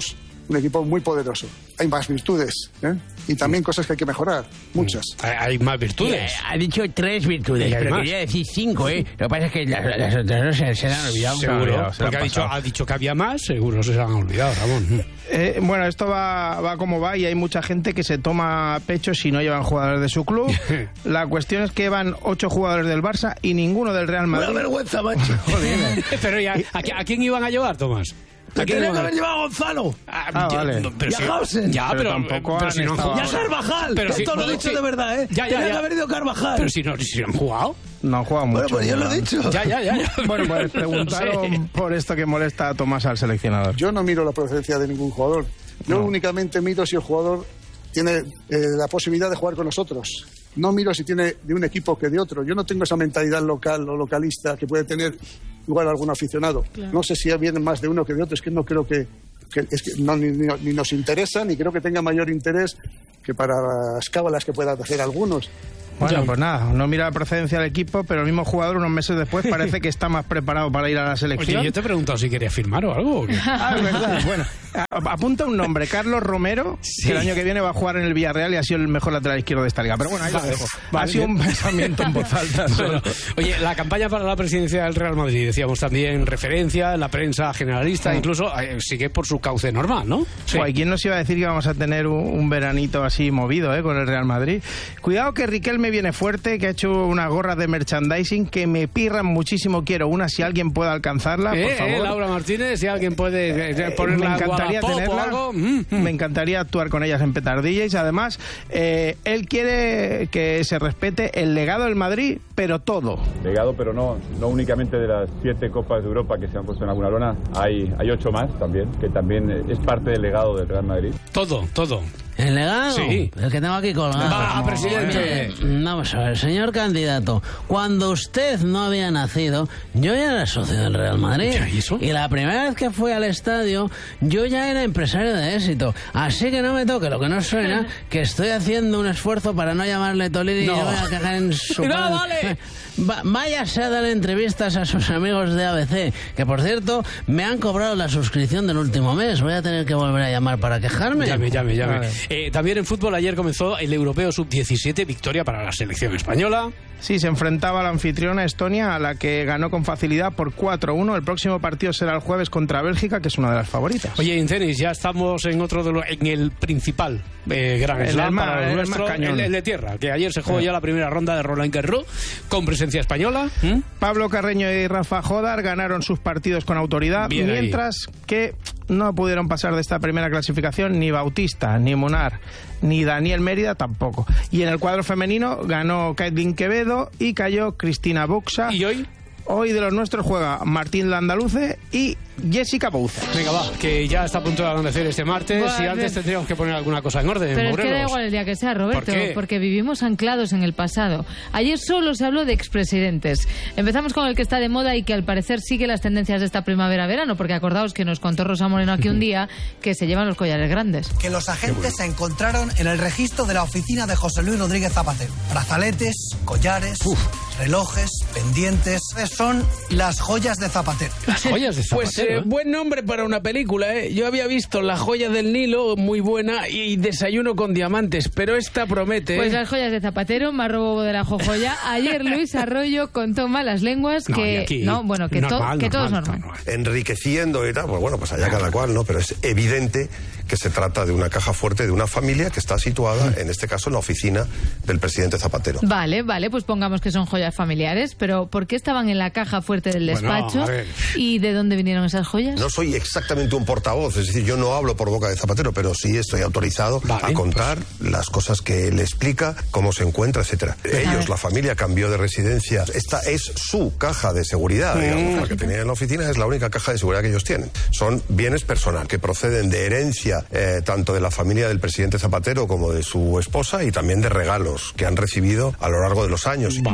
un equipo muy poderoso. Hay más virtudes, ¿eh? Y también cosas que hay que mejorar, muchas. Hay, hay más virtudes. Ha, ha dicho tres virtudes, pero más. Quería decir cinco, ¿eh? Lo que pasa es que las, las otras dos se, se han olvidado. Seguro, se porque ha dicho, ha dicho que había más, seguro se han olvidado, Ramón. Eh, bueno, esto va, va como va y hay mucha gente que se toma a pecho si no llevan jugadores de su club. La cuestión es que van ocho jugadores del Barça y ninguno del Real Madrid. Una vergüenza, macho. Joder. Pero ya, ¿a, ¿a quién iban a llevar, Tomás? ¿A quién iban a haber llevado a Gonzalo? Ah, ah ya, vale. Pero y a si, Hausen. Ya, pero, pero tampoco pero si no han jugado. Y a Carvajal. Pero Esto si, lo he dicho sí. de verdad, ¿eh? Ya, ya, Tenía ya. que haber ido Carvajal. Pero si no, si no han jugado. No han jugado mucho. Bueno, pues yo lo he dicho. Ya, ya, ya. Bueno, pues preguntaron no sé. por esto que molesta a Tomás al seleccionador. Yo no miro la procedencia de ningún jugador. Yo no. únicamente miro si el jugador tiene eh, la posibilidad de jugar con nosotros. No miro si tiene de un equipo que de otro. Yo no tengo esa mentalidad local o localista que puede tener igual algún aficionado. Claro. No sé si vienen más de uno que de otro. Es que no creo que... que es que no, ni, ni, ni nos interesa, ni creo que tenga mayor interés que para las cábalas que puedan hacer algunos. Bueno, pues nada, no mira la procedencia del equipo, pero el mismo jugador unos meses después parece que está más preparado para ir a la selección. Oye, yo te he preguntado si quería firmar o algo. ¿O qué? Ah, es verdad. Bueno, apunta un nombre, Carlos Romero, sí. que el año que viene va a jugar en el Villarreal y ha sido el mejor lateral izquierdo de esta liga. Pero bueno, ahí vale, lo dejo. Vale, ha sido un pensamiento en voz alta. Bueno, oye, la campaña para la presidencia del Real Madrid, decíamos también referencia, la prensa generalista, sí. incluso eh, sigue por su cauce normal, ¿no? Sí. Guay, ¿quién nos iba a decir que vamos a tener un, un veranito así movido eh, con el Real Madrid? Cuidado que Riquelme viene fuerte, que ha hecho unas gorras de merchandising que me pirran muchísimo. Quiero una, si alguien puede alcanzarla, eh, por favor. Eh, Laura Martínez, si alguien puede eh, ponerla. Me encantaría tenerla. Algo. Mm, mm. Me encantaría actuar con ellas en petardillas. Además, eh, él quiere que se respete el legado del Madrid, pero todo. Legado, pero no, no únicamente de las siete Copas de Europa que se han puesto en alguna lona. Hay, hay ocho más también, que también es parte del legado del Real Madrid. Todo, todo. ¿El legado? Sí. El que tengo aquí colgado. Va, presidente. Mire, vamos a ver, señor candidato. Cuando usted no había nacido, yo ya era socio del Real Madrid. ¿Y eso? Y la primera vez que fui al estadio, yo ya era empresario de éxito. Así que no me toque lo que no suena, que estoy haciendo un esfuerzo para no llamarle Tolini no. y yo voy a cagar en su no, padre. vale. Va, váyase a dar entrevistas a sus amigos de A B C, que por cierto, me han cobrado la suscripción del último mes. Voy a tener que volver a llamar para quejarme. Llame, llame, llame. Vale. Eh, también en fútbol ayer comenzó el Europeo sub diecisiete, victoria para la selección española. Sí, se enfrentaba a la anfitriona Estonia, a la que ganó con facilidad por cuatro uno. El próximo partido será el jueves contra Bélgica, que es una de las favoritas. Oye, en tenis ya estamos en otro de los, en el principal eh, Gran Slam para los nuestros, el, el de tierra, que ayer se jugó sí. ya la primera ronda de Roland Garros con presencia española. ¿Mm? Pablo Carreño y Rafa Jodar ganaron sus partidos con autoridad, Bien mientras ahí. que no pudieron pasar de esta primera clasificación ni Bautista, ni Munar, ni Daniel Mérida tampoco. Y en el cuadro femenino ganó Caitlin Quevedo y cayó Cristina Buxa. ¿Y hoy? Hoy de los nuestros juega Martín Landaluce y Jessica Bouza. Venga, va, que ya está a punto de acontecer este martes bueno, y antes tendríamos que poner alguna cosa en orden. Pero Morelos. Es que da igual el día que sea, Roberto, ¿Por qué? porque vivimos anclados en el pasado. Ayer solo se habló de expresidentes. Empezamos con el que está de moda y que al parecer sigue las tendencias de esta primavera-verano, porque acordaos que nos contó Rosa Moreno aquí un día que se llevan los collares grandes. Que los agentes bueno. se encontraron en el registro de la oficina de José Luis Rodríguez Zapatero. Brazaletes, collares, Uf. relojes, pendientes... Son las joyas de Zapatero. Las joyas de Zapatero. Pues eh, buen nombre para una película, ¿eh? Yo había visto La joya del Nilo, muy buena, y Desayuno con diamantes, pero esta promete... ¿eh? Pues Las joyas de Zapatero, más robo de la jojoya. Ayer Luis Arroyo contó malas lenguas que... No, no bueno, que, normal, to, que normal, todo es normal. normal. Enriqueciendo y tal, pues bueno, pues allá cada cual, ¿no? Pero es evidente que se trata de una caja fuerte de una familia que está situada, en este caso, en la oficina del presidente Zapatero. Vale, vale, pues pongamos que son joyas familiares, pero ¿por qué estaban en la caja fuerte del despacho? Bueno, ¿y de dónde vinieron esas joyas? No soy exactamente un portavoz, es decir, yo no hablo por boca de Zapatero, pero sí estoy autorizado vale, a contar pues... las cosas que él explica, cómo se encuentra, etcétera. Ellos, la familia, cambió de residencia. Esta es su caja de seguridad, mm. digamos, la que tenían en la oficina es la única caja de seguridad que ellos tienen. Son bienes personales que proceden de herencia eh, tanto de la familia del presidente Zapatero como de su esposa y también de regalos que han recibido a lo largo de los años. Vale. No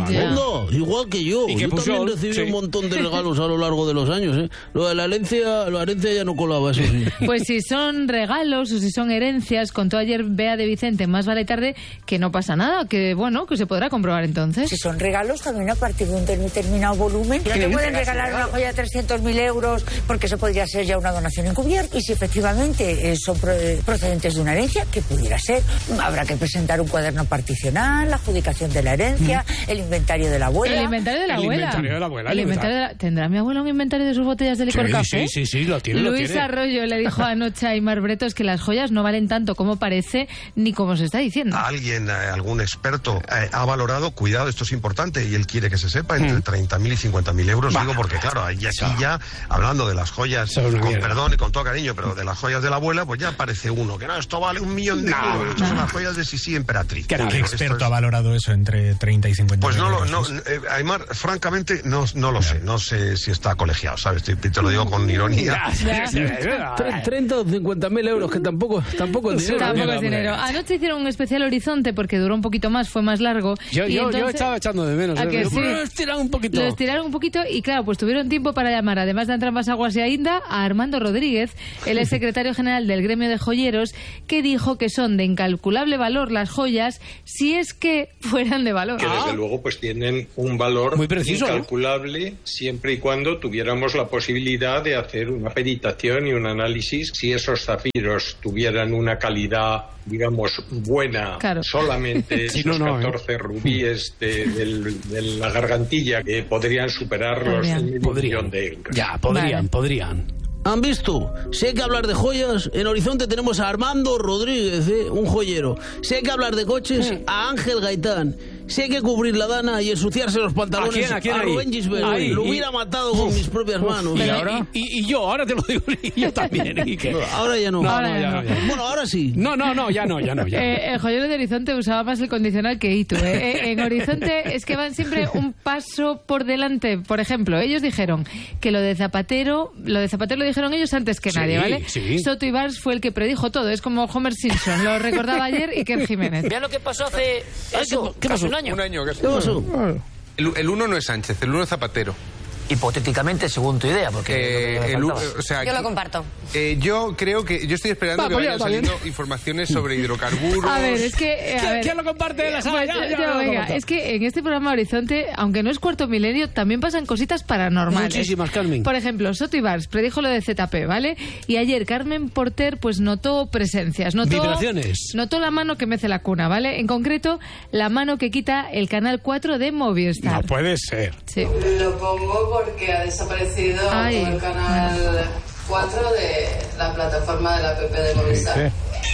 igual que yo. ¿Y qué Yo puso? también recibí Sí. un montón de regalos a lo largo de los años, ¿eh? Lo de la herencia, la herencia ya no colaba, eso sí. Pues si son regalos o si son herencias, contó ayer Bea de Vicente, más vale tarde, que no pasa nada, que bueno, que se podrá comprobar entonces. Si son regalos, también a partir de un determinado volumen. No te pueden regalar una joya de trescientos mil euros porque eso podría ser ya una donación encubierta. Y si efectivamente eh, son pro- procedentes de una herencia, que pudiera ser, habrá que presentar un cuaderno particional, la adjudicación de la herencia, mm. el inventario de la abuela. El inventario de la el abuela. Inventario de la abuela. El inventario de la... ¿Tendrá mi abuela un inventario de sus botellas de licor sí, café? Sí, sí, sí, lo tiene, Luis lo tiene. Arroyo le dijo anoche a Aimar Bretos que las joyas no valen tanto como parece ni como se está diciendo. Alguien, eh, algún experto, eh, ha valorado, cuidado, esto es importante y él quiere que se sepa, entre treinta mil y cincuenta mil euros. Bah. Digo porque, claro, y aquí ya, hablando de las joyas, con mierda. Perdón y con todo cariño, pero de las joyas de la abuela, pues ya aparece uno, que no, esto vale un millón de no, euros. Estas no. son las joyas de Sisi Emperatriz. ¿Qué experto es... ha valorado eso entre treinta y cincuenta Pues mil no, euros? no, no eh, Aimar, francamente, no, no lo sé. No sé si está colegiado, ¿sabes? Te, te lo digo con ironía. treinta o cincuenta mil euros, que tampoco, tampoco es dinero. Tampoco es dinero. Anoche hicieron un especial Horizonte porque duró un poquito más, fue más largo. Yo, y yo, entonces... yo estaba echando de menos. ¿A que sí? Lo estiraron un poquito. Lo estiraron un poquito y claro, pues tuvieron tiempo para llamar, además de Antras Aguas y Ainda, a Armando Rodríguez, el ex secretario general del gremio de joyeros, que dijo que son de incalculable valor las joyas si es que fueran de valor. Que desde ah. luego pues tienen un valor muy preciso, incalculable, ¿no? Siempre y cuando tuviéramos la posibilidad de hacer una peritación y un análisis si esos zafiros tuvieran una calidad, digamos, buena, claro. solamente sí, esos no, no, catorce ¿eh? rubíes de, de, de la gargantilla que podrían superar podrían. los un millón de euros. Ya, podrían, vale. podrían. ¿Han visto? Si hay que hablar de joyas, en Horizonte tenemos a Armando Rodríguez, ¿eh? un joyero. Si hay que hablar de coches, sí. a Ángel Gaitán. Si hay que cubrir la dana y ensuciarse los pantalones, ¿A, quién, a, quién a Rubén Gisbert. Ahí, lo hubiera y... matado con uf, mis propias uf, manos. ¿Y, ahora? Y, y, y yo, ahora te lo digo, y yo también. ¿Y qué? Ahora ya no. no, ahora no, ya ya no. no. Ya. Bueno, ahora sí. No, no, no, ya no, ya no. Ya. Eh, el joyero de Horizonte usaba más el condicional que Itu. ¿eh? Eh, en Horizonte es que van siempre un paso por delante. Por ejemplo, ellos dijeron que lo de Zapatero, lo de Zapatero lo dijeron ellos antes que sí, nadie, ¿vale? Sí. Soto Ibars fue el que predijo todo. Es como Homer Simpson. Lo recordaba ayer Iker Jiménez. Vean lo que pasó hace eso, ¿Qué casi pasó? un año. Un año. ¿Qué pasó? El, el uno no es Sánchez, el uno es Zapatero. Hipotéticamente, según tu idea, porque... Eh, el, o sea, yo lo comparto. Eh, yo creo que... Yo estoy esperando Va, que vayan saliendo bien. informaciones sobre hidrocarburos... A ver, es que... Eh, a ¿Quién, ver, ¿Quién lo comparte? La pues, ya, ya, yo, ya, venga, es que en este programa Horizonte, aunque no es cuarto milenio, también pasan cositas paranormales. Muchísimas, Carmen. Por ejemplo, Soto Ibars predijo lo de Z P, ¿vale? Y ayer Carmen Porter pues notó presencias. Notó, Vibraciones. Notó la mano que mece la cuna, ¿vale? En concreto, la mano que quita el canal cuatro de Movistar. No puede ser. Sí. Lo pongo porque ha desaparecido Ay, el canal cuatro de la plataforma de la app de Movistar.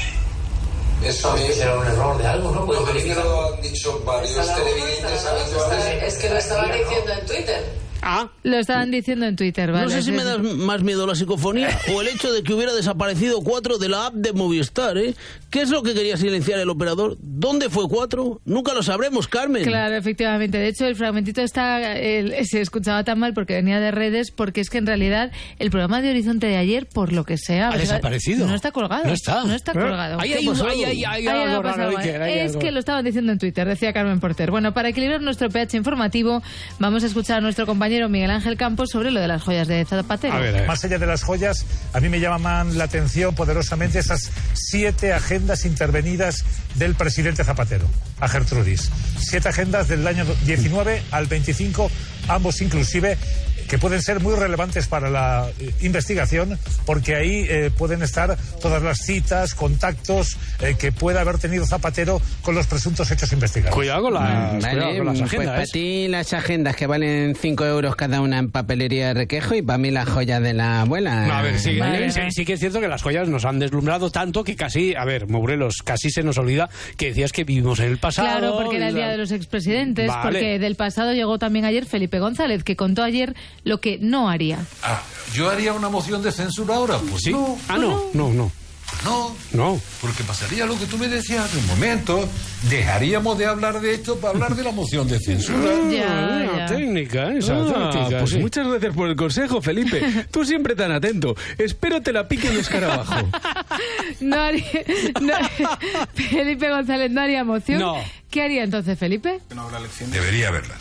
Sí. Eso a mí será un error de algo, ¿no? Pues lo han dicho varios televidentes habituales. Es que lo estaban diciendo en Twitter. Ah. Lo estaban diciendo en Twitter, ¿vale? No sé si me da más miedo la psicofonía o el hecho de que hubiera desaparecido cuatro de la app de Movistar, ¿eh? ¿Qué es lo que quería silenciar el operador? ¿Dónde fue cuatro? Nunca lo sabremos, Carmen. Claro, efectivamente. De hecho, el fragmentito está, el, se escuchaba tan mal porque venía de redes, porque es que en realidad el programa de Horizonte de ayer, por lo que sea... ¿Ha desaparecido? No está colgado. No está. No está colgado. Ahí hay, hay, hay, hay algo raro. Es que lo estaban diciendo en Twitter, decía Carmen Porter. Bueno, para equilibrar nuestro pH informativo, vamos a escuchar a nuestro compañero Miguel Ángel Campos sobre lo de las joyas de Zapatero. A ver, a ver. Más allá de las joyas, a mí me llaman la atención poderosamente esas siete agendas intervenidas del presidente Zapatero, a Gertrudis. Siete agendas del año diecinueve al veinticinco, ambos inclusive, que pueden ser muy relevantes para la eh, investigación, porque ahí eh, pueden estar todas las citas, contactos eh, que pueda haber tenido Zapatero con los presuntos hechos investigados. Cuidado con las, vale, cuidado con las agendas. Pues para ti las agendas que valen cinco euros cada una en papelería de Requejo y para mí la joya de la abuela. No, a ver, sí, ¿vale? sí, sí que es cierto que las joyas nos han deslumbrado tanto que casi, a ver, Morelos, casi se nos olvida que decías que vivimos en el pasado. Claro, porque era el día de los expresidentes, vale. Porque del pasado llegó también ayer Felipe González, que contó ayer lo que no haría. Ah, ¿yo haría una moción de censura ahora? Pues sí. No. Ah, no, no, no. No, no, porque pasaría lo que tú me decías hace un momento. Dejaríamos de hablar de esto para hablar de la moción de censura. Ya, ya. Técnica, esa ah, técnica. Pues sí. Muchas gracias por el consejo, Felipe. Tú siempre tan atento. Espero te la pique un escarabajo. No haría, no, Felipe González no haría moción. No. ¿Qué haría entonces, Felipe? No habrá elecciones. Debería haberlas.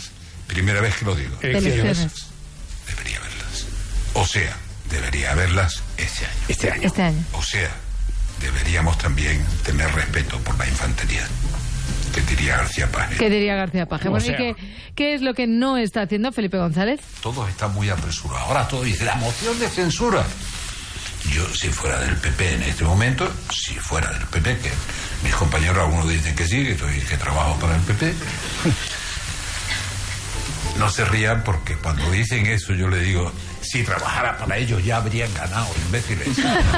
Primera vez que lo digo. Elecciones. Debería haberlas. O sea, debería haberlas este año. Este año. Este año. O sea, deberíamos también tener respeto por la infantería. ¿Qué diría García Paje? ¿Qué diría García Paje? Bueno, ¿y qué, qué es lo que no está haciendo Felipe González? Todo está muy apresurado. Ahora todo dice la moción de censura. Yo, si fuera del P P en este momento, si fuera del P P, que mis compañeros algunos dicen que sí, que, estoy, que trabajo para el P P, no se rían porque cuando dicen eso yo le digo, si trabajara para ellos ya habrían ganado, imbéciles.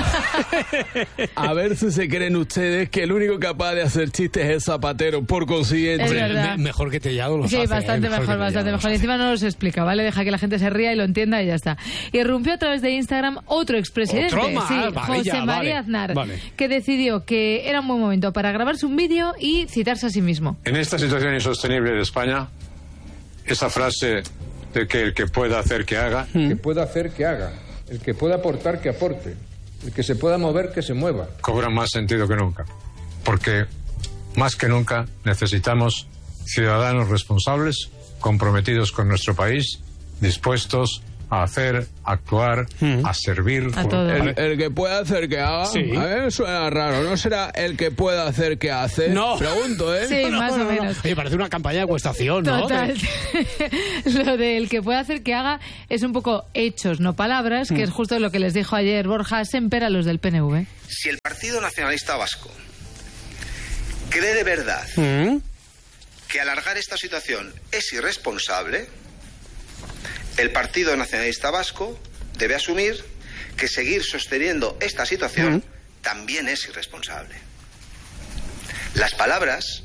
A ver si se creen ustedes que el único capaz de hacer chistes es Zapatero, por consiguiente. Es verdad. Me, mejor que Tellado los Sí, hace. bastante eh, mejor, mejor bastante mejor. Y encima no los explica, ¿vale? Deja que la gente se ría y lo entienda y ya está. Irrumpió a través de Instagram otro expresidente, ¿Otro más? sí, Vale, José ya, María vale, Aznar, vale. que decidió que era un buen momento para grabarse un vídeo y citarse a sí mismo. En esta situación insostenible de España, esa frase de que el que pueda hacer que haga, que pueda hacer que haga, el que pueda aportar que aporte, el que se pueda mover que se mueva, cobra más sentido que nunca. Porque más que nunca necesitamos ciudadanos responsables, comprometidos con nuestro país, dispuestos a hacer, a actuar, mm. a servir. A todo. El, el que pueda hacer que haga, sí. A ver, suena raro. ¿No será el que pueda hacer que hace? No. Pregunto, ¿eh? Sí, no, más no, o no, menos. Oye, parece una campaña de acuestación, ¿no? Total. Lo del que pueda hacer que haga es un poco hechos, no palabras, mm. que es justo lo que les dijo ayer Borja Semper a los del P N V. Si el Partido Nacionalista Vasco cree de verdad mm. que alargar esta situación es irresponsable, el Partido Nacionalista Vasco debe asumir que seguir sosteniendo esta situación mm. también es irresponsable. Las palabras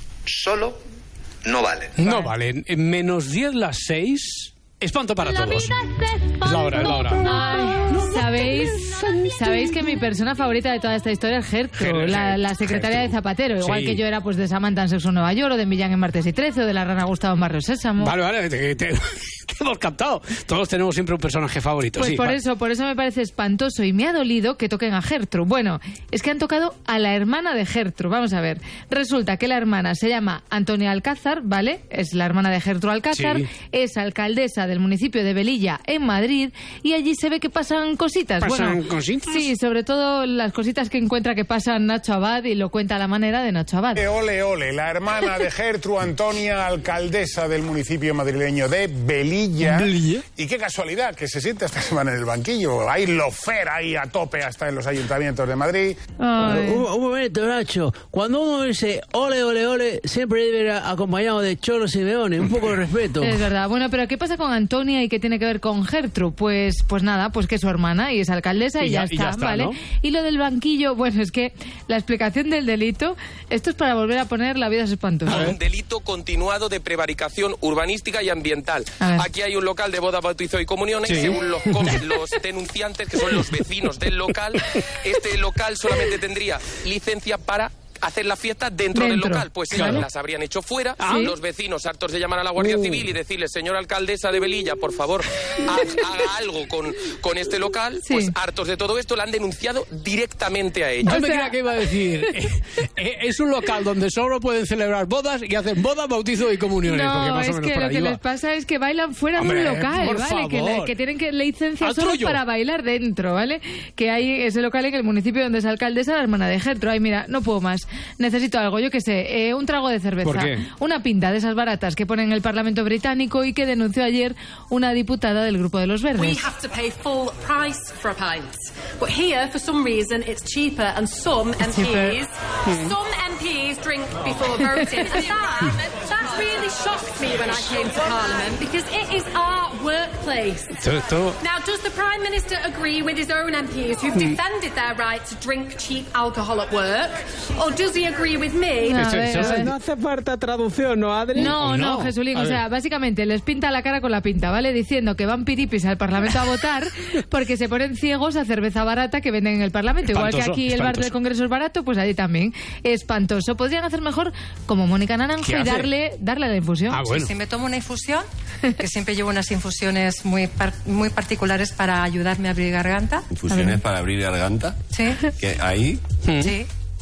solo no valen. No valen. En menos diez las seis... Espanto para la todos. Vida es, es la hora, es la hora. Ay, ¿sabéis, sabéis que mi persona favorita de toda esta historia es Gertrude, la, la secretaria de Zapatero. Igual sí. que yo era pues de Samantha en Sexo en Nueva York, o de Millán en Martes y trece, o de la Rana Gustavo en Barrio Sésamo. Vale, vale, te, te, te hemos captado. Todos tenemos siempre un personaje favorito. Pues sí, por vale. eso, por eso me parece espantoso y me ha dolido que toquen a Gertrude. Bueno, es que han tocado a la hermana de Gertrude. Vamos a ver. Resulta que la hermana se llama Antonia Alcázar, ¿vale? Es la hermana de Gertrude Alcázar, sí. es alcaldesa del municipio de Velilla, en Madrid, y allí se ve que pasan cositas. ¿Pasan bueno, cositas? Sí, sobre todo las cositas que encuentra que pasan Nacho Abad, y lo cuenta a la manera de Nacho Abad. Ole, ole, la hermana de Gertrude Antonia, alcaldesa del municipio madrileño de Velilla. ¿Velilla? Y qué casualidad que se siente esta semana en el banquillo. Hay lofer ahí a tope hasta en los ayuntamientos de Madrid. Un, un momento, Nacho. Cuando uno dice ole, ole, ole, siempre debe ir acompañado de Cholo Simeone. Un poco de respeto. Es verdad. Bueno, pero ¿qué pasa con Antonia y qué tiene que ver con Gertrude? Pues, pues nada, pues que es su hermana y es alcaldesa y, y, ya, ya, está, y ya está, ¿vale? ¿No? Y lo del banquillo, bueno, es que la explicación del delito, esto es para volver a poner La vida es espantosa. Un delito continuado de prevaricación urbanística y ambiental. Aquí hay un local de boda, bautizo y comuniones, sí. según los, los denunciantes, que son los vecinos del local, este local solamente tendría licencia para hacer la fiesta dentro, dentro. del local, pues claro. las habrían hecho fuera. ¿Sí? Los vecinos hartos de llamar a la Guardia uh. Civil y decirle, señora alcaldesa de Velilla, por favor, ha, haga algo con, con este local, sí. pues hartos de todo esto, la han denunciado directamente a ella. Yo me creía que iba a decir, eh, eh, es un local donde solo pueden celebrar bodas y hacen bodas, bautizo y comuniones. No, porque más es o menos que por lo ahí que va. les pasa es que bailan fuera Hombre, de un local, por ¿vale? Que, le, que tienen que licencia solo trullo. para bailar dentro, ¿vale? Que hay ese local en el municipio donde es alcaldesa la hermana de Gertrude. Ay, mira, no puedo más. Necesito algo, yo qué sé, eh, un trago de cerveza. ¿Por qué? Una pinta de esas baratas que ponen en el Parlamento británico y que denunció ayer una diputada del Grupo de los Verdes. We have to pay full price for a pint. But here, for some reason, it's cheaper and some M Ps, hmm. some M Ps drink before voting. And that, that really shocked me when I came to Parliament because it is our workplace. Esto... Now, does the Prime Minister agree with his own M Ps who've hmm. defended their right to drink cheap alcohol at work? Or does he agree with me? No, ver, ver. no hace falta traducción, ¿no, Adri? No, no, no Jesulín. O sea, básicamente les pinta la cara con la pinta, ¿vale? Diciendo que van piripis al Parlamento a votar porque se ponen ciegos a cerveza barata que venden en el Parlamento. Espantoso, Igual que aquí espantoso. el bar del Congreso es barato, pues allí también. Espantoso. Podrían hacer mejor como Mónica Naranjo y darle, darle la infusión. Ah, bueno. Si me tomo una infusión, que siempre llevo unas infusiones muy, par muy particulares para ayudarme a abrir garganta. ¿Infusiones para abrir garganta? Sí. ¿Que ahí? Sí.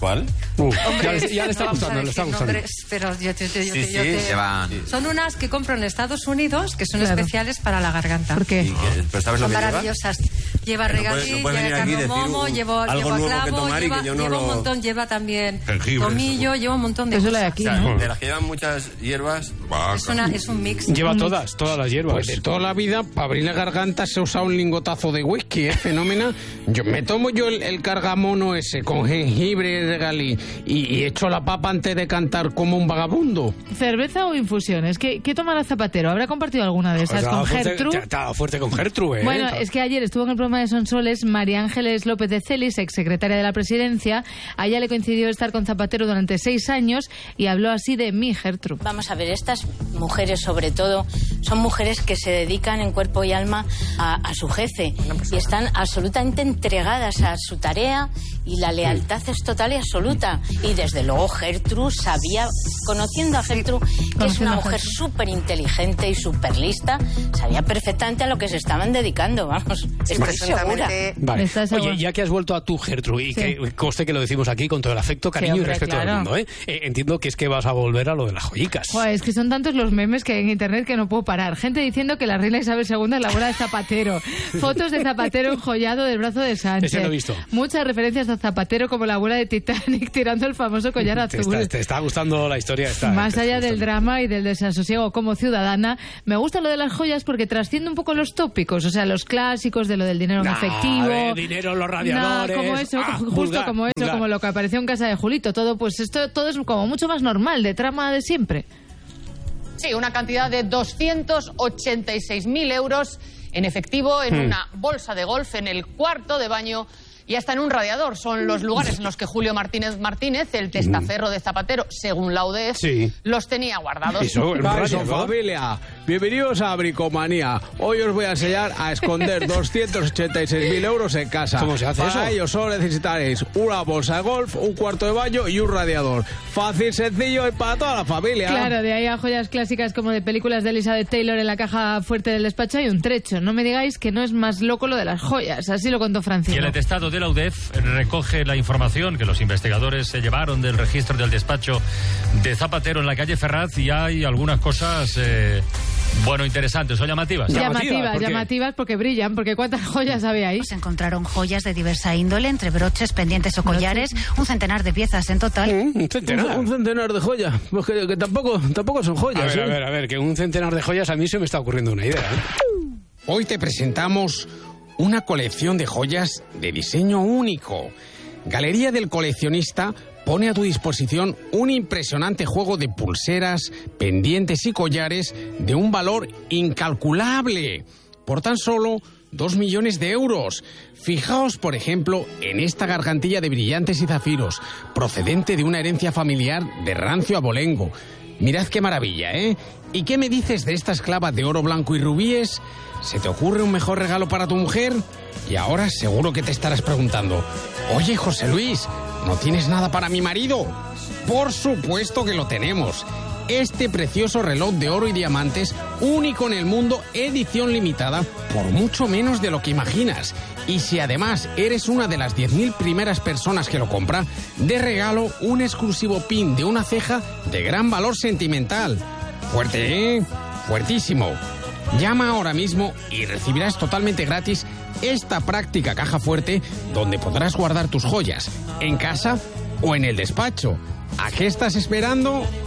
¿Cuál? Uh, Hombre, ya, le, ya le está no vamos a gustando, le está decir gustando. nombres, pero yo te, yo te- Sí, yo sí, te- llevan... Son unas que compro en Estados Unidos, que son Claro. especiales para la garganta. ¿Por qué? ¿Y qué? ¿Pero sabes lo Son que lleva? maravillosas. Lleva No puedes- regaliz, no puedes lleva venir aquí y decir cardamomo, un- lleva, algo lleva nuevo que clavo, tomar y lleva, que yo no lleva un lo- montón, lleva también Jengibre, tomillo, lleva un montón de Eso lo cosas. hay aquí, O sea, ¿no? de las que llevan muchas hierbas... Es, una, es un mix. Lleva Un todas, todas las hierbas. Pues de toda la vida, para abrir la garganta se usa un lingotazo de whisky, ¿eh? Fenómeno. Yo me tomo yo el, el cargamono ese con jengibre, regaliz y, y echo la papa antes de cantar como un vagabundo. ¿Cerveza o infusiones? ¿Qué, qué tomará Zapatero? ¿Habrá compartido alguna de esas Estaba con fuerte- Gertrude? Estaba fuerte con Gertrude, ¿eh? Bueno, es que ayer estuvo en el programa de Sonsoles María Ángeles López de Celis, exsecretaria de la Presidencia. A ella le coincidió estar con Zapatero durante seis años y habló así de mí, Gertrude. Vamos a ver, estas mujeres sobre todo son mujeres que se dedican en cuerpo y alma a, a su jefe y están absolutamente entregadas a su tarea y la lealtad es total y absoluta. Y desde luego Gertrude sabía, conociendo a Gertrude, que es una mujer súper inteligente y súper lista, sabía perfectamente a lo que se estaban dedicando, vamos, estoy segura. Vale. ¿Estás seguro? Oye, ya que has vuelto a tu Gertrude, y Sí. que conste que lo decimos aquí con todo el afecto, cariño Sí, y hombre, respeto claro. del mundo, ¿eh? Eh, Entiendo que es que vas a volver a lo de las joyicas. Joder, es que son tantos los memes que hay en internet que no puedo parar. Gente diciendo que la reina Isabel segunda es la abuela de Zapatero. Fotos de Zapatero enjollado del brazo de Sánchez. Ese lo he visto. Muchas referencias a Zapatero como la abuela de Titanic tirando el famoso collar Te azul. está, te está gustando la historia esta. Más te allá está del drama y del desasosiego como ciudadana, me gusta lo de las joyas porque trasciende un poco los tópicos, o sea, los clásicos de lo del dinero en Nah, efectivo. de dinero, los radiadores. No, como eso, Ah, justo vulgar, como eso, vulgar. como lo que apareció en casa de Julito. Todo, pues esto todo es como mucho más normal, de trama de siempre. Sí, una cantidad de doscientos ochenta y seis mil euros en efectivo en Hmm. una bolsa de golf, en el cuarto de baño y hasta en un radiador. Son los lugares en los que Julio Martínez Martínez, el testaferro de Zapatero, según la U D E F, Sí. los tenía guardados. Eso, familia, bienvenidos a Bricomanía. Hoy os voy a enseñar a esconder doscientos ochenta y seis mil euros en casa. ¿Cómo se hace Para eso? Para ello solo necesitaréis una bolsa de golf, un cuarto de baño y un radiador. Fácil, sencillo y para toda la familia. Claro, de ahí a joyas clásicas como de películas de Elizabeth Taylor en la caja fuerte del despacho hay un trecho. No me digáis que no es más loco lo de las joyas. Así lo contó Y Francino. el atestado de la U D E F recoge la información que los investigadores se llevaron del registro del despacho de Zapatero en la calle Ferraz y hay algunas cosas, eh, bueno, interesantes o llamativas. Llamativas, llamativas porque brillan, porque ¿cuántas joyas había ahí? Se encontraron joyas de diversa índole, entre broches, pendientes o collares, un centenar de piezas en total. Un centenar. Un, un centenar de joyas. Pues que, que tampoco, tampoco son joyas. A ver, ¿eh? a ver, a ver, que un centenar de joyas a mí se me está ocurriendo una idea. ¿eh? Hoy te presentamos una colección de joyas de diseño único. Galería del Coleccionista pone a tu disposición un impresionante juego de pulseras, pendientes y collares de un valor incalculable, por tan solo dos millones de euros. Fijaos, por ejemplo, en esta gargantilla de brillantes y zafiros, procedente de una herencia familiar de rancio abolengo. Mirad qué maravilla, ¿eh? ¿Y qué me dices de esta esclava de oro blanco y rubíes? ¿Se te ocurre un mejor regalo para tu mujer? Y ahora seguro que te estarás preguntando, oye, José Luis, ¿no tienes nada para mi marido? Por supuesto que lo tenemos. Este precioso reloj de oro y diamantes, único en el mundo, edición limitada, por mucho menos de lo que imaginas. Y si además eres una de las diez mil primeras personas que lo compra, de regalo un exclusivo pin de una ceja de gran valor sentimental. Fuerte, ¿eh? Fuertísimo. Llama ahora mismo y recibirás totalmente gratis esta práctica caja fuerte donde podrás guardar tus joyas, en casa o en el despacho. ¿A qué estás esperando?